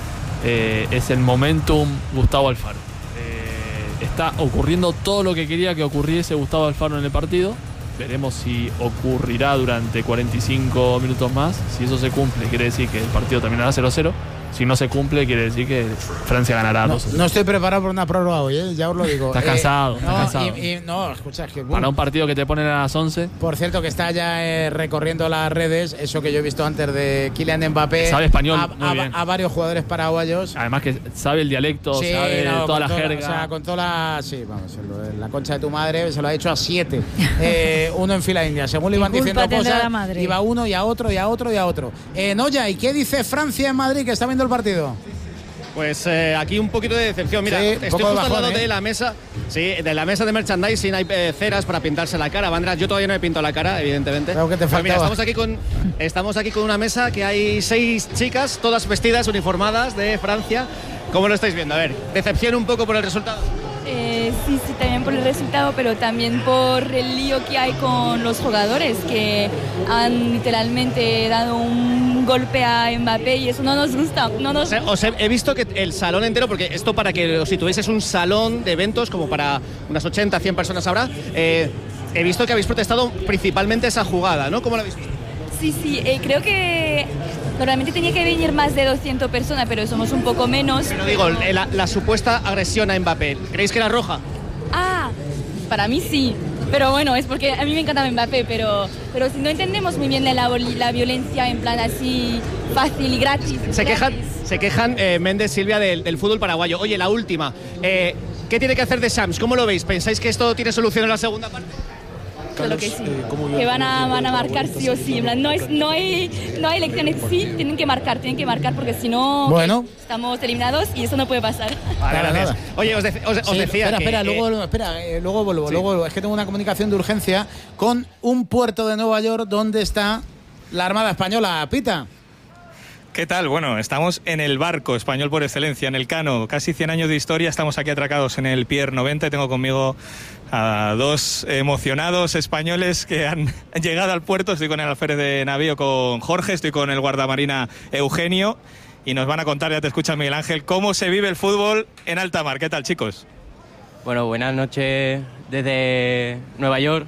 es el momentum Gustavo Alfaro. Está ocurriendo todo lo que quería que ocurriese Gustavo Alfaro en el partido. Veremos si ocurrirá durante 45 minutos más. Si eso se cumple, quiere decir que el partido terminará 0-0. Si no se cumple, quiere decir que Francia ganará 2-0. No estoy preparado por una prórroga hoy, ya os lo digo. Estás cansado. No, escucha, es que para un partido que te ponen a las 11. Por cierto, que está ya recorriendo las redes, eso que yo he visto antes de Kylian Mbappé. Sabe español muy bien. A varios jugadores paraguayos. Además que sabe el dialecto, sí, sabe toda la jerga. O sea, con toda la... Sí, vamos, la concha de tu madre se lo ha hecho a 7. Uno en fila india. Según le iban diciendo cosas, iba uno y a otro y a otro y a otro. Noya, ¿y qué dice Francia en Madrid, que está viendo el partido? Pues aquí un poquito de decepción. Mira, sí, estoy justo al lado de la mesa. Sí, de la mesa de merchandising hay ceras para pintarse la cara. Banderas, yo todavía no he pintado la cara, evidentemente. Creo que te faltaba. Mira, estamos aquí con una mesa que hay 6 chicas, todas vestidas, uniformadas de Francia. ¿Cómo lo estáis viendo? A ver, decepción un poco por el resultado. Sí, también por el resultado, pero también por el lío que hay con los jugadores, que han literalmente dado un golpe a Mbappé, y eso no nos gusta. He visto que el salón entero, porque esto, para que os situéis, es un salón de eventos como para unas 80, 100 personas habrá. He visto que habéis protestado principalmente esa jugada, ¿no? ¿Cómo lo habéis visto? Sí, creo que normalmente tenía que venir más de 200 personas, pero somos un poco menos. Pero digo, la supuesta agresión a Mbappé, ¿creéis que era roja? Para mí sí, pero bueno, es porque a mí me encanta Mbappé, pero si no entendemos muy bien la violencia en plan así fácil y gratis. Se quejan Méndez, Silvia, del fútbol paraguayo. Oye, la última, ¿qué tiene que hacer de Shams? ¿Cómo lo veis? ¿Pensáis que esto tiene solución en la segunda parte? Claro que sí, que van a marcar sí o sí. No hay elecciones, sí, tienen que marcar porque si no, bueno, estamos eliminados y eso no puede pasar. Nada. Oye, os decía espera, luego vuelvo. Sí. Luego es que tengo una comunicación de urgencia con un puerto de Nueva York donde está la Armada Española. Pita. ¿Qué tal? Bueno, estamos en el barco español por excelencia, en el Cano. Casi 100 años de historia, estamos aquí atracados en el Pier 90 y tengo conmigo a 2 emocionados españoles que han llegado al puerto. Estoy con el alférez de navío, con Jorge, estoy con el guardamarina Eugenio, y nos van a contar, ya te escucha Miguel Ángel, cómo se vive el fútbol en alta mar. ¿Qué tal, chicos? Bueno, buenas noches desde Nueva York.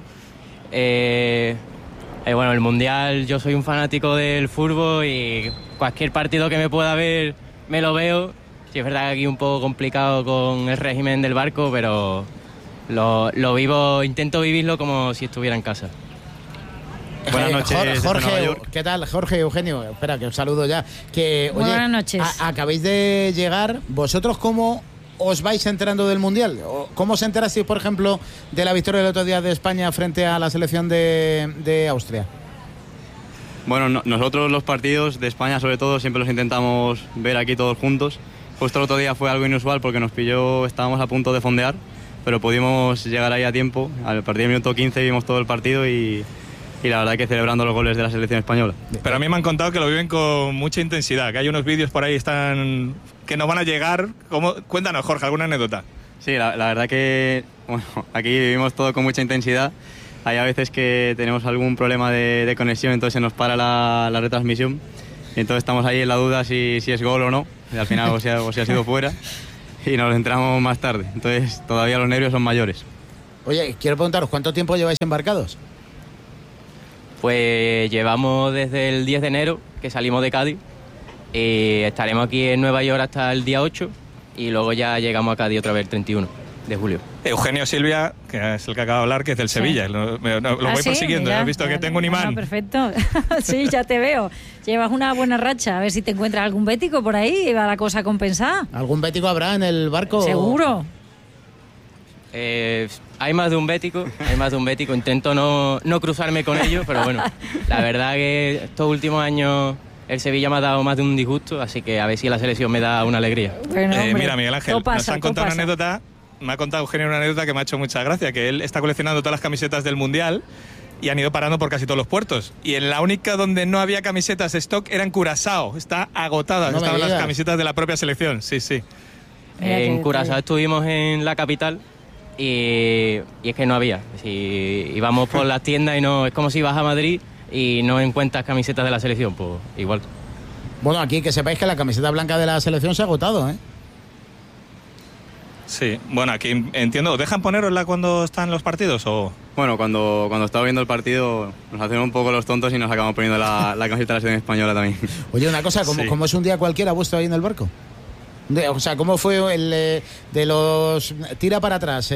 Bueno, el Mundial, yo soy un fanático del fútbol y cualquier partido que me pueda ver me lo veo. Sí, es verdad que aquí un poco complicado con el régimen del barco, pero lo vivo, intento vivirlo como si estuviera en casa. Buenas noches, Jorge. ¿Qué tal, Jorge, Eugenio? Espera, que os saludo ya. Oye, buenas noches. Acabéis de llegar. ¿Vosotros cómo os vais enterando del Mundial? ¿Cómo os enterasteis, por ejemplo, de la victoria del otro día de España frente a la selección de Austria? Bueno, nosotros los partidos de España, sobre todo, siempre los intentamos ver aquí todos juntos. Justo el otro día fue algo inusual porque nos pilló, estábamos a punto de fondear, pero pudimos llegar ahí a tiempo. Al partir del minuto 15 vimos todo el partido y y la verdad que celebrando los goles de la selección española. Pero a mí me han contado que lo viven con mucha intensidad, que hay unos vídeos por ahí que no van a llegar. Cuéntanos, Jorge, alguna anécdota. Sí, la verdad que bueno, aquí vivimos todo con mucha intensidad. Hay a veces que tenemos algún problema de conexión, entonces se nos para la retransmisión. Y entonces estamos ahí en la duda si es gol o no. Y al final o si ha sido fuera. Y nos entramos más tarde. Entonces todavía los nervios son mayores. Oye, quiero preguntaros, ¿cuánto tiempo lleváis embarcados? Pues llevamos desde el 10 de enero, que salimos de Cádiz. Y estaremos aquí en Nueva York hasta el día 8. Y luego ya llegamos a Cádiz otra vez el 31 de julio. Eugenio Silvia, que es el que acaba de hablar, que es del Sevilla. Lo voy persiguiendo, mira, he visto que tengo un imán. Perfecto. Sí, ya te veo. Llevas una buena racha. A ver si te encuentras algún bético por ahí y va la cosa compensada. ¿Algún bético habrá en el barco? Seguro. Hay más de un bético. Intento no cruzarme con ellos, pero bueno, la verdad que estos últimos años el Sevilla me ha dado más de un disgusto, así que a ver si la selección me da una alegría. Bueno, mira, Miguel Ángel, nos han contado una anécdota. Me ha contado Eugenio una anécdota que me ha hecho mucha gracia, que él está coleccionando todas las camisetas del Mundial y han ido parando por casi todos los puertos. Y en la única donde no había camisetas de stock era en Curazao. Está agotada, no estaban las camisetas de la propia selección. Sí. En Curazao estuvimos en la capital y es que no había. Si íbamos por las tiendas y no, es como si vas a Madrid y no encuentras camisetas de la selección, pues igual. Bueno, aquí que sepáis que la camiseta blanca de la selección se ha agotado, ¿eh? Sí, bueno, aquí entiendo. ¿Dejan ponerosla cuando están los partidos o...? Bueno, cuando estaba viendo el partido nos hacemos un poco los tontos y nos acabamos poniendo la camiseta de la selección española también. Oye, una cosa, ¿cómo es un día cualquiera vuestro ahí en el barco? O sea, ¿cómo fue el de los... Tira para atrás,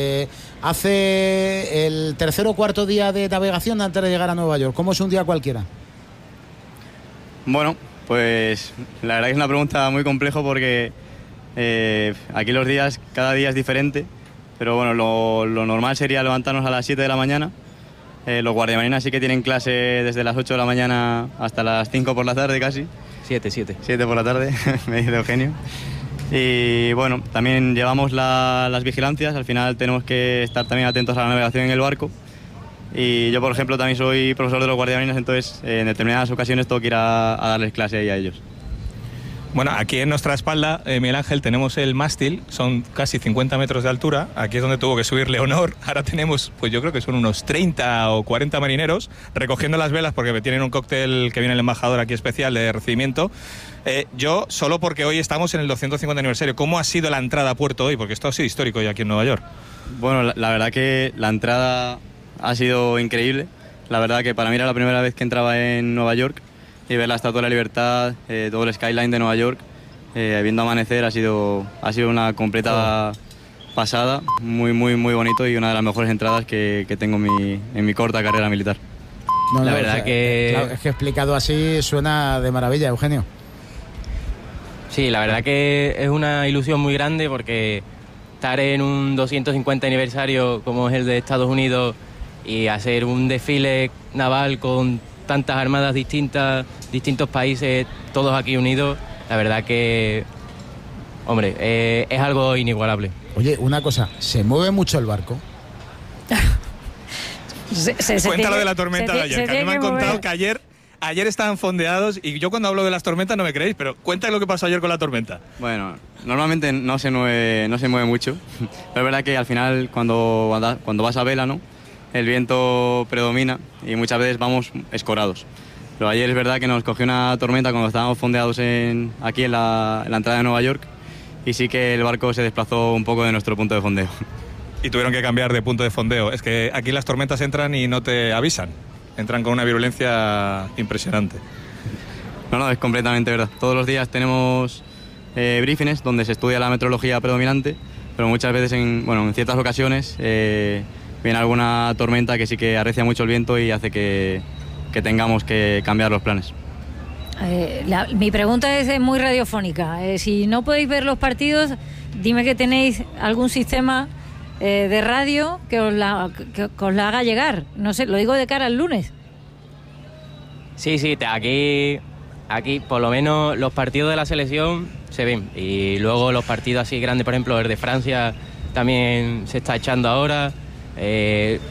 hace el tercer o cuarto día de navegación antes de llegar a Nueva York? ¿Cómo es un día cualquiera? Bueno, pues la verdad que es una pregunta muy compleja porque aquí los días, cada día es diferente, pero bueno, lo normal sería levantarnos a las 7 de la mañana. Los guardiamarinas sí que tienen clase desde las 8 de la mañana hasta las 5 por la tarde casi. 7 por la tarde, me dice Eugenio. Y bueno, también llevamos las vigilancias, al final tenemos que estar también atentos a la navegación en el barco. Y yo, por ejemplo, también soy profesor de los guardiamarinas, entonces en determinadas ocasiones tengo que ir a darles clase ahí a ellos. Bueno, aquí en nuestra espalda, Miguel Ángel, tenemos el mástil, son casi 50 metros de altura, aquí es donde tuvo que subir Leonor, ahora tenemos, pues yo creo que son unos 30 o 40 marineros recogiendo las velas porque tienen un cóctel que viene el embajador aquí especial de recibimiento. Yo, solo porque hoy estamos en el 250 aniversario, ¿cómo ha sido la entrada a puerto hoy? Porque esto ha sido histórico hoy aquí en Nueva York. Bueno, la verdad que la entrada ha sido increíble, la verdad que para mí era la primera vez que entraba en Nueva York. Y ver la Estatua de la Libertad, todo el skyline de Nueva York, viendo amanecer, ha sido una completa pasada, muy bonito y una de las mejores entradas que tengo en mi corta carrera militar. La verdad que... Claro, es que explicado así suena de maravilla, Eugenio. Sí, la verdad que es una ilusión muy grande porque estar en un 250 aniversario como es el de Estados Unidos y hacer un desfile naval con tantas armadas distintas, distintos países, todos aquí unidos, la verdad que, hombre, es algo inigualable. Oye, una cosa, ¿se mueve mucho el barco? Cuéntalo de la tormenta de ayer, que a mí me han contado que ayer estaban fondeados y yo cuando hablo de las tormentas no me creéis, pero cuenta lo que pasó ayer con la tormenta. Bueno, normalmente no se mueve mucho, pero es verdad que al final cuando vas a vela, ¿no?, el viento predomina y muchas veces vamos escorados. Pero ayer es verdad que nos cogió una tormenta cuando estábamos fondeados aquí en la entrada de Nueva York y sí que el barco se desplazó un poco de nuestro punto de fondeo. Y tuvieron que cambiar de punto de fondeo. Es que aquí las tormentas entran y no te avisan. Entran con una virulencia impresionante. No, es completamente verdad. Todos los días tenemos briefings donde se estudia la meteorología predominante, pero muchas veces, en ciertas ocasiones, viene alguna tormenta que sí que arrecia mucho el viento y hace que tengamos que cambiar los planes. Mi pregunta es muy radiofónica. Si no podéis ver los partidos, dime que tenéis algún sistema de radio que os la haga llegar. No sé, lo digo de cara al lunes. Sí, aquí por lo menos los partidos de la selección se ven. Y luego los partidos así grandes, por ejemplo, el de Francia también se está echando ahora.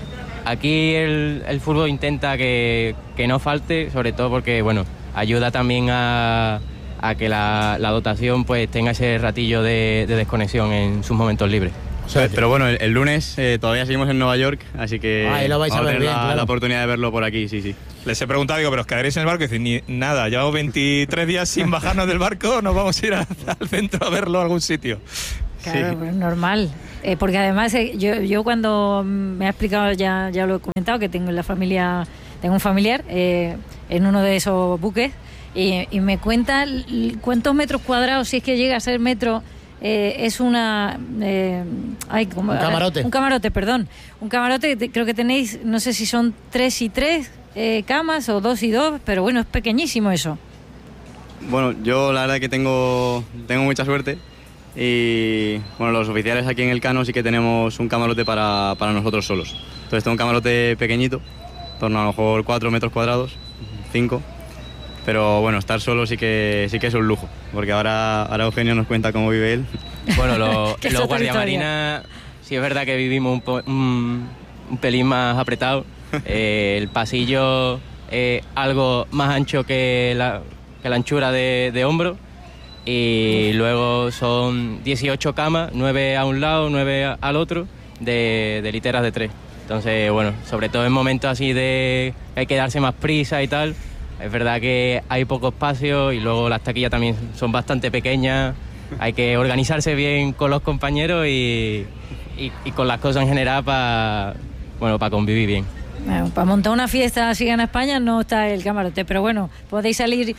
aquí el fútbol intenta que no falte, sobre todo porque, bueno, ayuda también a que la dotación pues tenga ese ratillo de desconexión en sus momentos libres. Pero bueno, el lunes todavía seguimos en Nueva York, así que lo vais a ver bien, claro. La oportunidad de verlo por aquí, sí. Les he preguntado, digo, ¿pero os quedaréis en el barco? Y dicen, nada, llevamos 23 días sin bajarnos del barco, nos vamos a ir al centro a verlo a algún sitio. Claro, pues normal. Porque además yo cuando me ha explicado, ya lo he comentado, que tengo en la familia, tengo un familiar en uno de esos buques y me cuenta cuántos metros cuadrados, si es que llega a ser metro, es un camarote. Un camarote, creo que tenéis, no sé si son 3 y 3 camas o 2 y 2, pero bueno, es pequeñísimo eso. Bueno, yo la verdad que tengo mucha suerte. Y bueno, los oficiales aquí en el Cano sí que tenemos un camarote para nosotros solos. Entonces tengo un camarote pequeñito, en torno a lo mejor 4 metros cuadrados, 5. Pero bueno, estar solo sí que es un lujo, porque ahora Eugenio nos cuenta cómo vive él. Bueno, los guardiamarinas sí es verdad que vivimos un pelín más apretado. El pasillo es algo más ancho que la anchura de hombro. Y luego son 18 camas, 9 a un lado, 9 al otro, de literas de 3. Entonces, bueno, sobre todo en momentos así de que hay que darse más prisa y tal, es verdad que hay poco espacio y luego las taquillas también son bastante pequeñas. Hay que organizarse bien con los compañeros y con las cosas en general para convivir bien. Bueno, para montar una fiesta así en España no está el camarote, pero bueno, podéis salir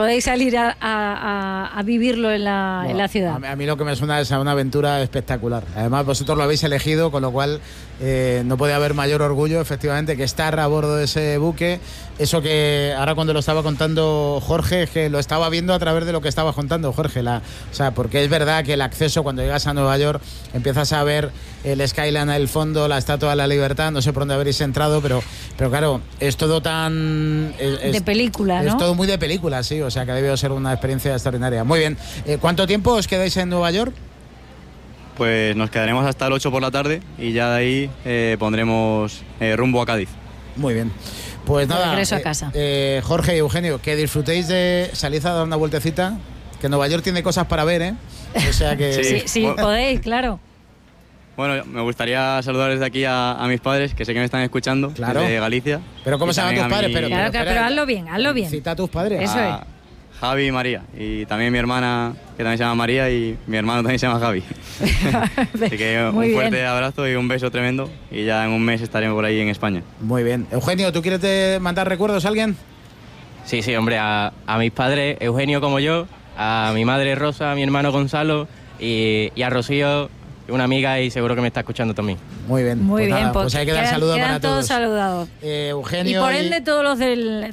a vivirlo en la ciudad. A mí lo que me suena es a una aventura espectacular. Además, vosotros lo habéis elegido, con lo cual no puede haber mayor orgullo, efectivamente, que estar a bordo de ese buque. Eso que ahora cuando lo estaba contando Jorge, es que lo estaba viendo a través de lo que estaba contando Jorge. Porque es verdad que el acceso, cuando llegas a Nueva York, empiezas a ver el skyline al fondo, la Estatua de la Libertad, no sé por dónde habréis entrado, pero claro, es todo tan... de película, ¿no? Es todo muy de película, sí, o sea que debió ser una experiencia extraordinaria. Muy bien, ¿cuánto tiempo os quedáis en Nueva York? Pues nos quedaremos hasta el 8 por la tarde y ya de ahí pondremos rumbo a Cádiz. Muy bien. Pues nada, regreso a casa. Jorge y Eugenio, que disfrutéis de salir a dar una vueltecita, que Nueva York tiene cosas para ver, ¿eh? O sea que... sí, podéis, claro. Bueno, me gustaría saludar desde aquí a mis padres, que sé que me están escuchando, claro, desde Galicia. ¿Pero cómo se llaman tus padres? Pero hazlo bien. Cita a tus padres. Eso es. Javi y María. Y también mi hermana, que también se llama María, y mi hermano también se llama Javi. Así que un fuerte abrazo y un beso tremendo. Y ya en un mes estaremos por ahí en España. Muy bien. Eugenio, ¿tú quieres mandar recuerdos a alguien? Sí, hombre, a mis padres, Eugenio como yo, a mi madre Rosa, a mi hermano Gonzalo y a Rocío, una amiga, y seguro que me está escuchando también. Muy bien. Muy bien, pues hay que dar saludos para todos saludados. Eugenio. Y por ende todos los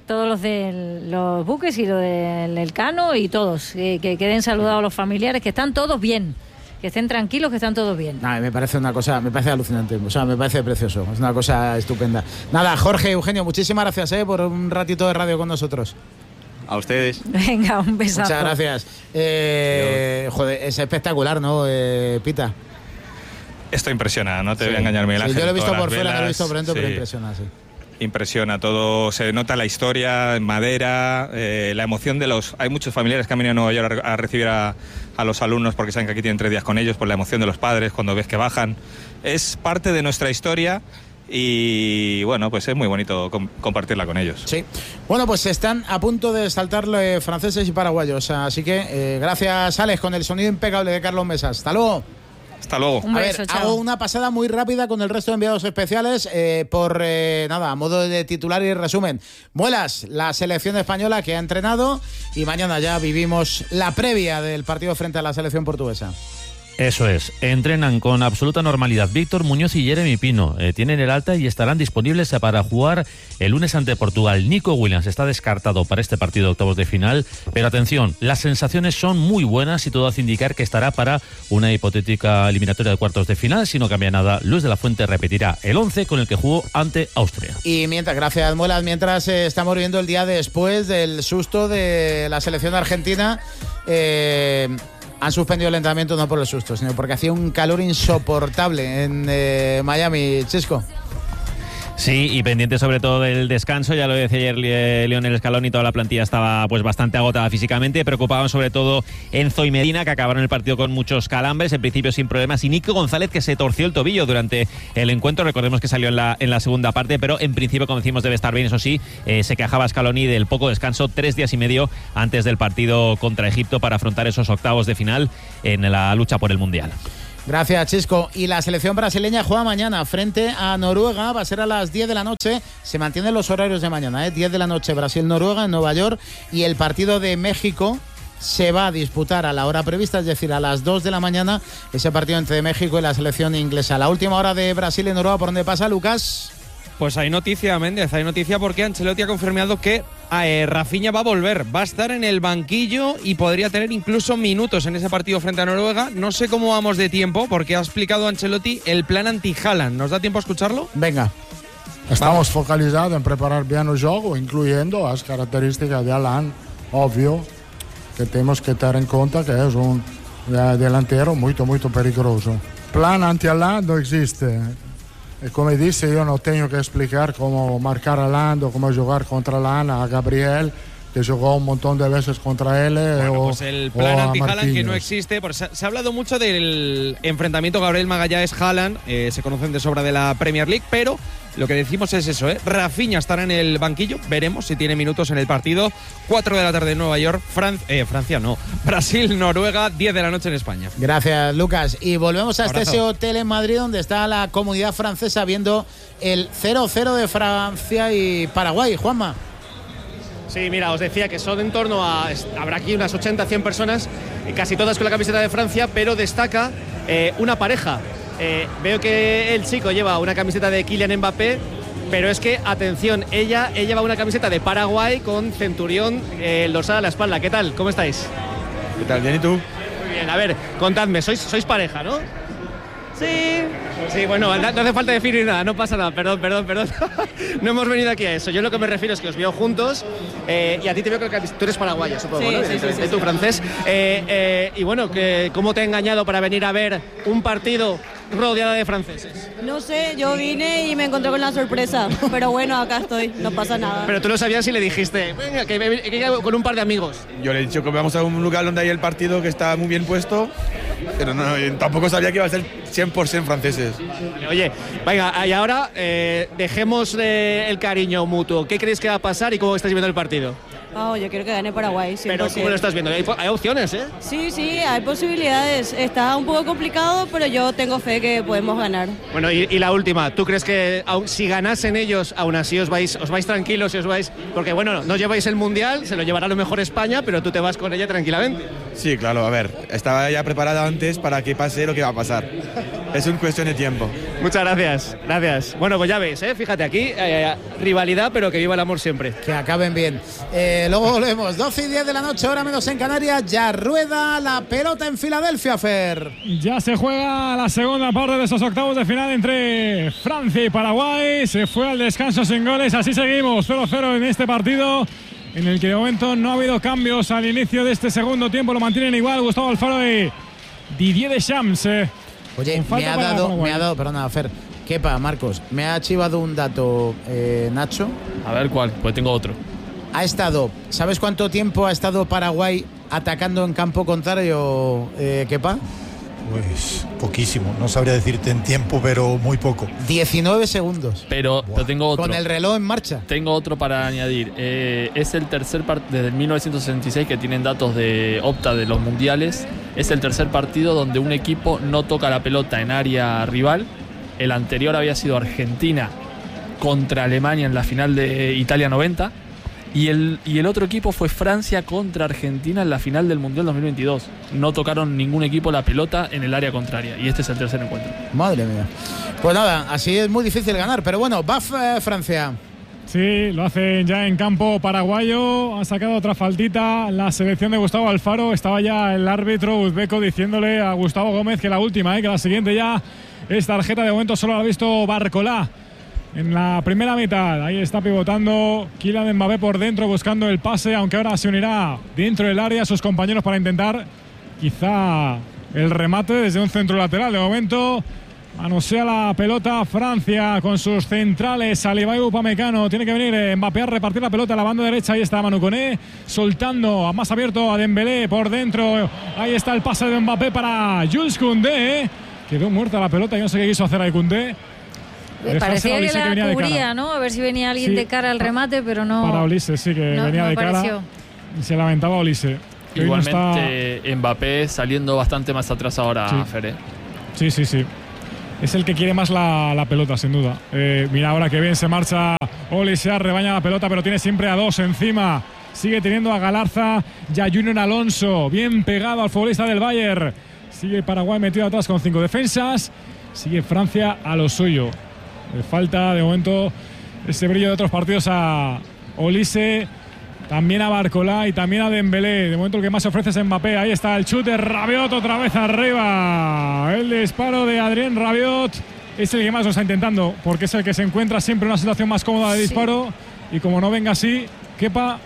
de los buques y los del Cano y todos. Que queden saludados los familiares, que están todos bien. Que estén tranquilos, que están todos bien. Me parece una cosa, me parece alucinante. O sea, me parece precioso. Es una cosa estupenda. Nada, Jorge, Eugenio, muchísimas gracias por un ratito de radio con nosotros. A ustedes. Venga, un besazo. Muchas gracias. Joder, es espectacular, ¿no, Pita? Esto impresiona, no te voy a engañar, Miguel Ángel. Yo lo he visto por fuera, velas, no lo he visto por dentro, pero impresiona, sí. Impresiona todo, se nota la historia en madera, la emoción de los... Hay muchos familiares que han venido a Nueva York a recibir a los alumnos porque saben que aquí tienen 3 días con ellos, por la emoción de los padres cuando ves que bajan. Es parte de nuestra historia y bueno, pues es muy bonito compartirla con ellos. Sí. Bueno, pues están a punto de saltar franceses y paraguayos, así que gracias, Alex, con el sonido impecable de Carlos Mesas. Hasta luego. Hasta luego. Un beso, chao. Hago una pasada muy rápida con el resto de enviados especiales a modo de titular y resumen. Muelas, la selección española que ha entrenado, y mañana ya vivimos la previa del partido frente a la selección portuguesa. Eso es, entrenan con absoluta normalidad Víctor Muñoz y Jeremy Pino, tienen el alta y estarán disponibles para jugar el lunes ante Portugal. Nico Williams está descartado para este partido de octavos de final, pero atención, las sensaciones son muy buenas y todo hace indicar que estará para una hipotética eliminatoria de cuartos de final. Si no cambia nada, Luis de la Fuente repetirá el 11 con el que jugó ante Austria. Y gracias, Muelas, mientras estamos viendo el día después del susto de la selección argentina, han suspendido el entrenamiento no por el susto, sino porque hacía un calor insoportable en Miami, Chisco. Sí, y pendiente sobre todo del descanso, ya lo decía ayer Lionel Scaloni, toda la plantilla estaba pues bastante agotada físicamente, preocupaban sobre todo Enzo y Medina, que acabaron el partido con muchos calambres, en principio sin problemas, y Nico González, que se torció el tobillo durante el encuentro, recordemos que salió en la segunda parte, pero en principio, como decimos, debe estar bien. Eso sí, se quejaba Scaloni del poco descanso, 3 días y medio antes del partido contra Egipto para afrontar esos octavos de final en la lucha por el Mundial. Gracias, Chisco. Y la selección brasileña juega mañana frente a Noruega. Va a ser a las 10 de la noche. Se mantienen los horarios de mañana, 10 de la noche Brasil-Noruega en Nueva York. Y el partido de México se va a disputar a la hora prevista, es decir, a las 2 de la mañana. Ese partido entre México y la selección inglesa. La última hora de Brasil y Noruega, ¿por dónde pasa, Lucas? Pues hay noticia, Méndez, hay noticia porque Ancelotti ha confirmado que Rafinha va a volver, va a estar en el banquillo y podría tener incluso minutos en ese partido frente a Noruega. No sé cómo vamos de tiempo porque ha explicado Ancelotti el plan anti-Haaland. ¿Nos da tiempo a escucharlo? Venga. Estamos focalizados en preparar bien el juego, incluyendo las características de Haaland. Obvio que tenemos que tener en cuenta que es un delantero muy peligroso. Plan anti-Haaland no existe. E come disse, io non tengo che explicar cómo marcar a Haaland o cómo jugar contra Haaland a Gabriel, que jugó un montón de veces contra él. Bueno, pues el plan anti-Haaland que no existe. Se ha hablado mucho del enfrentamiento Gabriel Magallanes-Haaland, se conocen de sobra de la Premier League, pero lo que decimos es eso, Rafinha estará en el banquillo, veremos si tiene minutos en el partido. 4 de la tarde en Nueva York, Francia no, Brasil-Noruega, 10 de la noche en España. Gracias, Lucas. Y volvemos hasta ese hotel en Madrid donde está la comunidad francesa viendo el 0-0 de Francia y Paraguay. Juanma. Sí, mira, os decía que son en torno a... Habrá aquí unas 80-100 personas, casi todas con la camiseta de Francia, pero destaca una pareja. Veo que el chico lleva una camiseta de Kylian Mbappé, pero es que, atención, ella lleva una camiseta de Paraguay con Centurión dorsal a la espalda. ¿Qué tal? ¿Cómo estáis? ¿Qué tal? ¿Bien y tú? Muy bien, a ver, contadme, sois pareja, ¿no? Sí, bueno, no hace falta definir nada, no pasa nada, perdón. No hemos venido aquí a eso. Yo lo que me refiero es que os veo juntos y a ti te veo que tú eres paraguaya, supongo, ¿no? Sí. Tú francés. Y bueno, ¿cómo te ha engañado para venir a ver un partido rodeada de franceses? No sé, yo vine y me encontré con la sorpresa, pero bueno, acá estoy, no pasa nada. Pero tú lo sabías y le dijiste, venga, que con un par de amigos. Yo le he dicho que vamos a un lugar donde hay el partido que está muy bien puesto, pero no, tampoco sabía que iba a ser 100% franceses. Oye, venga, y ahora dejemos el cariño mutuo. ¿Qué creéis que va a pasar y cómo estáis viendo el partido? Yo quiero que gane Paraguay. 100%. Pero ¿cómo lo estás viendo? Hay opciones, ¿eh? Sí, hay posibilidades. Está un poco complicado, pero yo tengo fe que podemos ganar. Bueno, y la última. ¿Tú crees que si ganasen ellos, aún así os vais tranquilos y os vais? Porque bueno, no lleváis el Mundial, se lo llevará a lo mejor España, pero tú te vas con ella tranquilamente. Sí, claro, a ver, estaba ya preparada antes para que pase lo que va a pasar. Es una cuestión de tiempo. Muchas gracias. Bueno, pues ya veis, fíjate aquí, rivalidad, pero que viva el amor siempre. Que acaben bien. Luego volvemos, 12 y 10 de la noche, hora menos en Canarias. Ya rueda la pelota en Filadelfia, Fer. Ya se juega la segunda parte de esos octavos de final entre Francia y Paraguay. Se fue al descanso sin goles, así seguimos, 0-0 en este partido, en el que de momento no ha habido cambios al inicio de este segundo tiempo. Lo mantienen igual Gustavo Alfaro y Didier Deschamps. Oye, me ha dado, perdona, Fer, Kepa, Marcos, me ha chivado un dato, Nacho. A ver cuál, pues tengo otro. ¿Sabes cuánto tiempo ha estado Paraguay atacando en campo contrario, Kepa? Pues poquísimo, no sabría decirte en tiempo, pero muy poco. 19 segundos. Pero tengo otro. Con el reloj en marcha. Tengo otro para añadir. Es el tercer partido desde 1966 que tienen datos de Opta de los mundiales. Es el tercer partido donde un equipo no toca la pelota en área rival. El anterior había sido Argentina contra Alemania en la final de Italia 90. Y el otro equipo fue Francia contra Argentina en la final del Mundial 2022. No tocaron ningún equipo la pelota en el área contraria. Y este es el tercer encuentro. Madre mía. Pues nada, así es muy difícil ganar. Pero bueno, va Francia. Sí, lo hacen ya en campo paraguayo. Ha sacado otra faltita la selección de Gustavo Alfaro. Estaba ya el árbitro uzbeco diciéndole a Gustavo Gómez que la última, que la siguiente ya es tarjeta. De momento solo la ha visto Barcolá. En la primera mitad, ahí está pivotando Kylian Mbappé por dentro buscando el pase, aunque ahora se unirá dentro del área a sus compañeros para intentar quizá el remate desde un centro lateral. De momento Manosea la pelota Francia con sus centrales, Saliba y Upamecano. Tiene que venir Mbappé a repartir la pelota a la banda derecha. Ahí está Manu Koné soltando a más abierto a Dembélé por dentro. Ahí está el pase de Mbappé para Jules Koundé. Quedó muerta la pelota, yo no sé qué quiso hacer ahí Koundé. Parecía que la cubría, ¿no? A ver si venía alguien de cara al remate, pero no. Para Olise, sí, que venía de cara. Y se lamentaba Olise. Igualmente Mbappé saliendo bastante más atrás ahora, Fere. Sí. Es el que quiere más la pelota, sin duda. Mira ahora que bien se marcha Olise, rebaña la pelota, pero tiene siempre a dos encima. Sigue teniendo a Galarza y a Junior Alonso. Bien pegado al futbolista del Bayern. Sigue Paraguay metido atrás con 5 defensas. Sigue Francia a lo suyo. Le falta de momento ese brillo de otros partidos a Olise. También a Barcola y también a Dembélé. De momento el que más se ofrece es Mbappé. Ahí está el chute de Rabiot otra vez arriba. El disparo de Adrien Rabiot es el que más lo está intentando, porque es el que se encuentra siempre en una situación más cómoda de disparo. Y como no venga así, Kepa.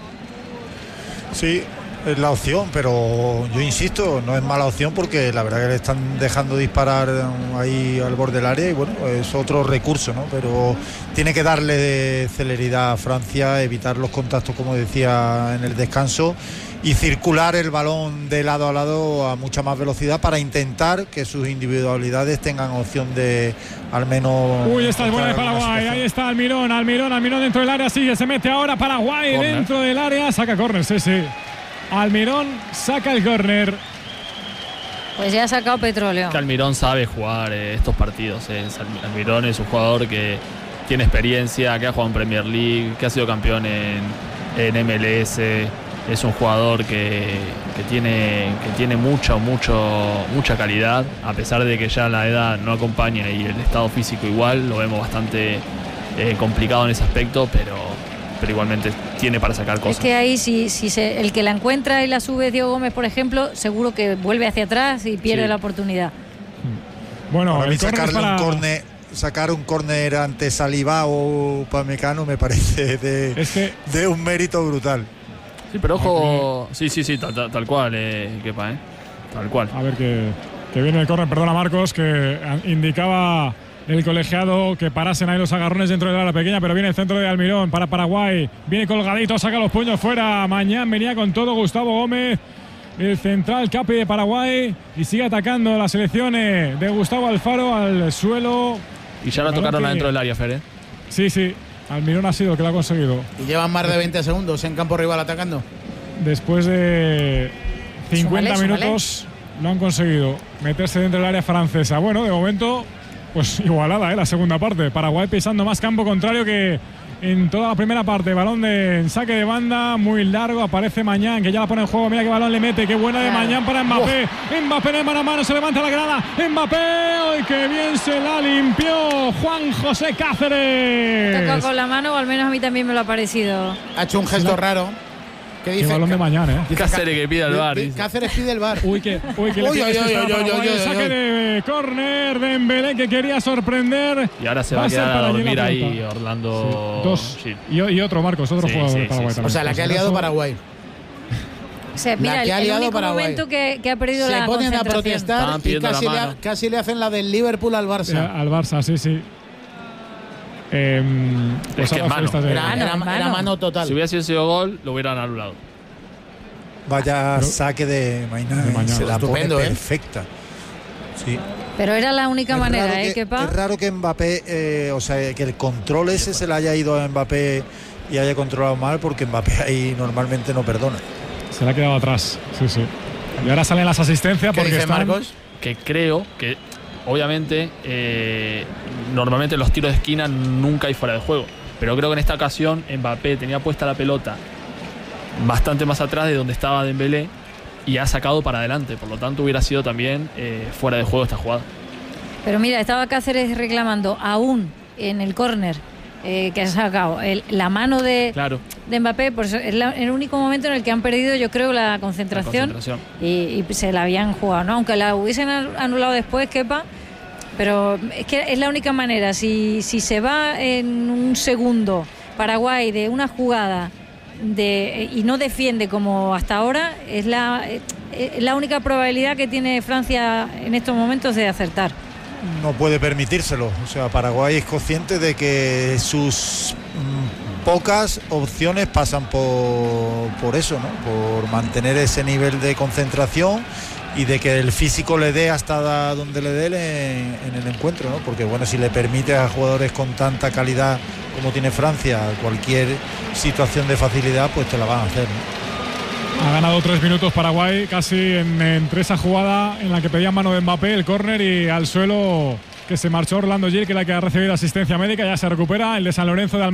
Sí, es la opción, pero yo insisto, no es mala opción porque la verdad que le están dejando disparar ahí al borde del área y bueno, es otro recurso, ¿no? Pero tiene que darle celeridad a Francia, evitar los contactos, como decía en el descanso, y circular el balón de lado a lado a mucha más velocidad para intentar que sus individualidades tengan opción de al menos... Uy, esta es buena de Paraguay, ahí está Almirón dentro del área, sigue, se mete ahora Paraguay corner. Dentro del área, saca córner, sí. Almirón saca el córner. Pues ya ha sacado petróleo. Que Almirón sabe jugar estos partidos. Almirón es un jugador que tiene experiencia, que ha jugado en Premier League, que ha sido campeón en MLS. Es un jugador que tiene mucha calidad, a pesar de que ya la edad no acompaña y el estado físico igual, lo vemos bastante complicado en ese aspecto, pero igualmente tiene para sacar cosas. Es que ahí si el que la encuentra y la sube Diego Gómez, por ejemplo, seguro que vuelve hacia atrás y pierde la oportunidad. Bueno, para mí sacar un córner ante Saliba o Upamecano me parece de un mérito brutal. Sí, pero ojo, sí, tal cual, Kepa, tal cual. A ver que viene el córner, perdona Marcos, que indicaba el colegiado que parasen ahí los agarrones dentro del área pequeña, pero viene el centro de Almirón para Paraguay, viene colgadito, saca los puños fuera. Mañana venía con todo Gustavo Gómez, el central capi de Paraguay, y sigue atacando las selecciones de Gustavo Alfaro al suelo. Y ya lo tocaron adentro del área, Fer. Sí, Almirón ha sido el que lo ha conseguido. Y llevan más de 20 segundos en campo rival atacando. Después de 50 minutos lo han conseguido meterse dentro del área francesa. Bueno, de momento pues igualada, la segunda parte. Paraguay pisando más campo contrario que en toda la primera parte. Balón en saque de banda, muy largo. Aparece Mañán, que ya la pone en juego. Mira qué balón le mete. Qué buena de Mañán para Mbappé. Mbappé de mano a mano, se levanta la grada. Mbappé, ¡ay, qué bien se la limpió! Juan José Cáceres. Toca con la mano, o al menos a mí también me lo ha parecido. Ha hecho un gesto raro. ¿Qué dice? Qué balón de Mañán, Cáceres que pide el VAR. Cáceres pide el VAR. Uy, que saque de córner de Dembélé, que quería sorprender. Y ahora se va a quedar a dormir ahí Orlando. Dos. Sí. Y otro, Marcos, otro jugador de Paraguay también. O sea, la que ha liado Paraguay. O sea, mira, el único momento que ha perdido la concentración. Se ponen a protestar y casi le hacen la del Liverpool al Barça. Al Barça, sí. Pues es que era mano total. Si hubiera sido gol, lo hubieran anulado. Vaya saque de Mañán. Se la pone perfecta. Sí. Pero era la única manera, Kepa. Es raro que Mbappé, o sea, que el control ese se le haya ido a Mbappé y haya controlado mal, porque Mbappé ahí normalmente no perdona. Se le ha quedado atrás, sí. Y ahora salen las asistencias porque dice Marcos? Que creo que obviamente normalmente en los tiros de esquina nunca hay fuera de juego, pero creo que en esta ocasión Mbappé tenía puesta la pelota bastante más atrás de donde estaba Dembélé y ha sacado para adelante, por lo tanto hubiera sido también fuera de juego esta jugada. Pero mira, estaba Cáceres reclamando aún en el córner que ha sacado la mano de Mbappé, por eso es el único momento en el que han perdido, yo creo, la concentración. Y se la habían jugado, ¿no? Aunque la hubiesen anulado después, Kepa, pero es que es la única manera. Si se va en un segundo Paraguay de una jugada y no defiende como hasta ahora, es la única probabilidad que tiene Francia en estos momentos de acertar. no puede permitírselo. O sea, Paraguay es consciente de que sus pocas opciones pasan por eso, ¿no? Por mantener ese nivel de concentración y de que el físico le dé hasta donde le dé en el encuentro, ¿no? Porque bueno, si le permite a jugadores con tanta calidad como tiene Francia cualquier situación de facilidad, pues te la van a hacer, ¿no? Ha ganado 3 minutos Paraguay, casi entre esa jugada en la que pedía mano de Mbappé, el córner, y al suelo que se marchó Orlando Gil, que es la que ha recibido asistencia médica. Ya se recupera el de San Lorenzo de Almagro.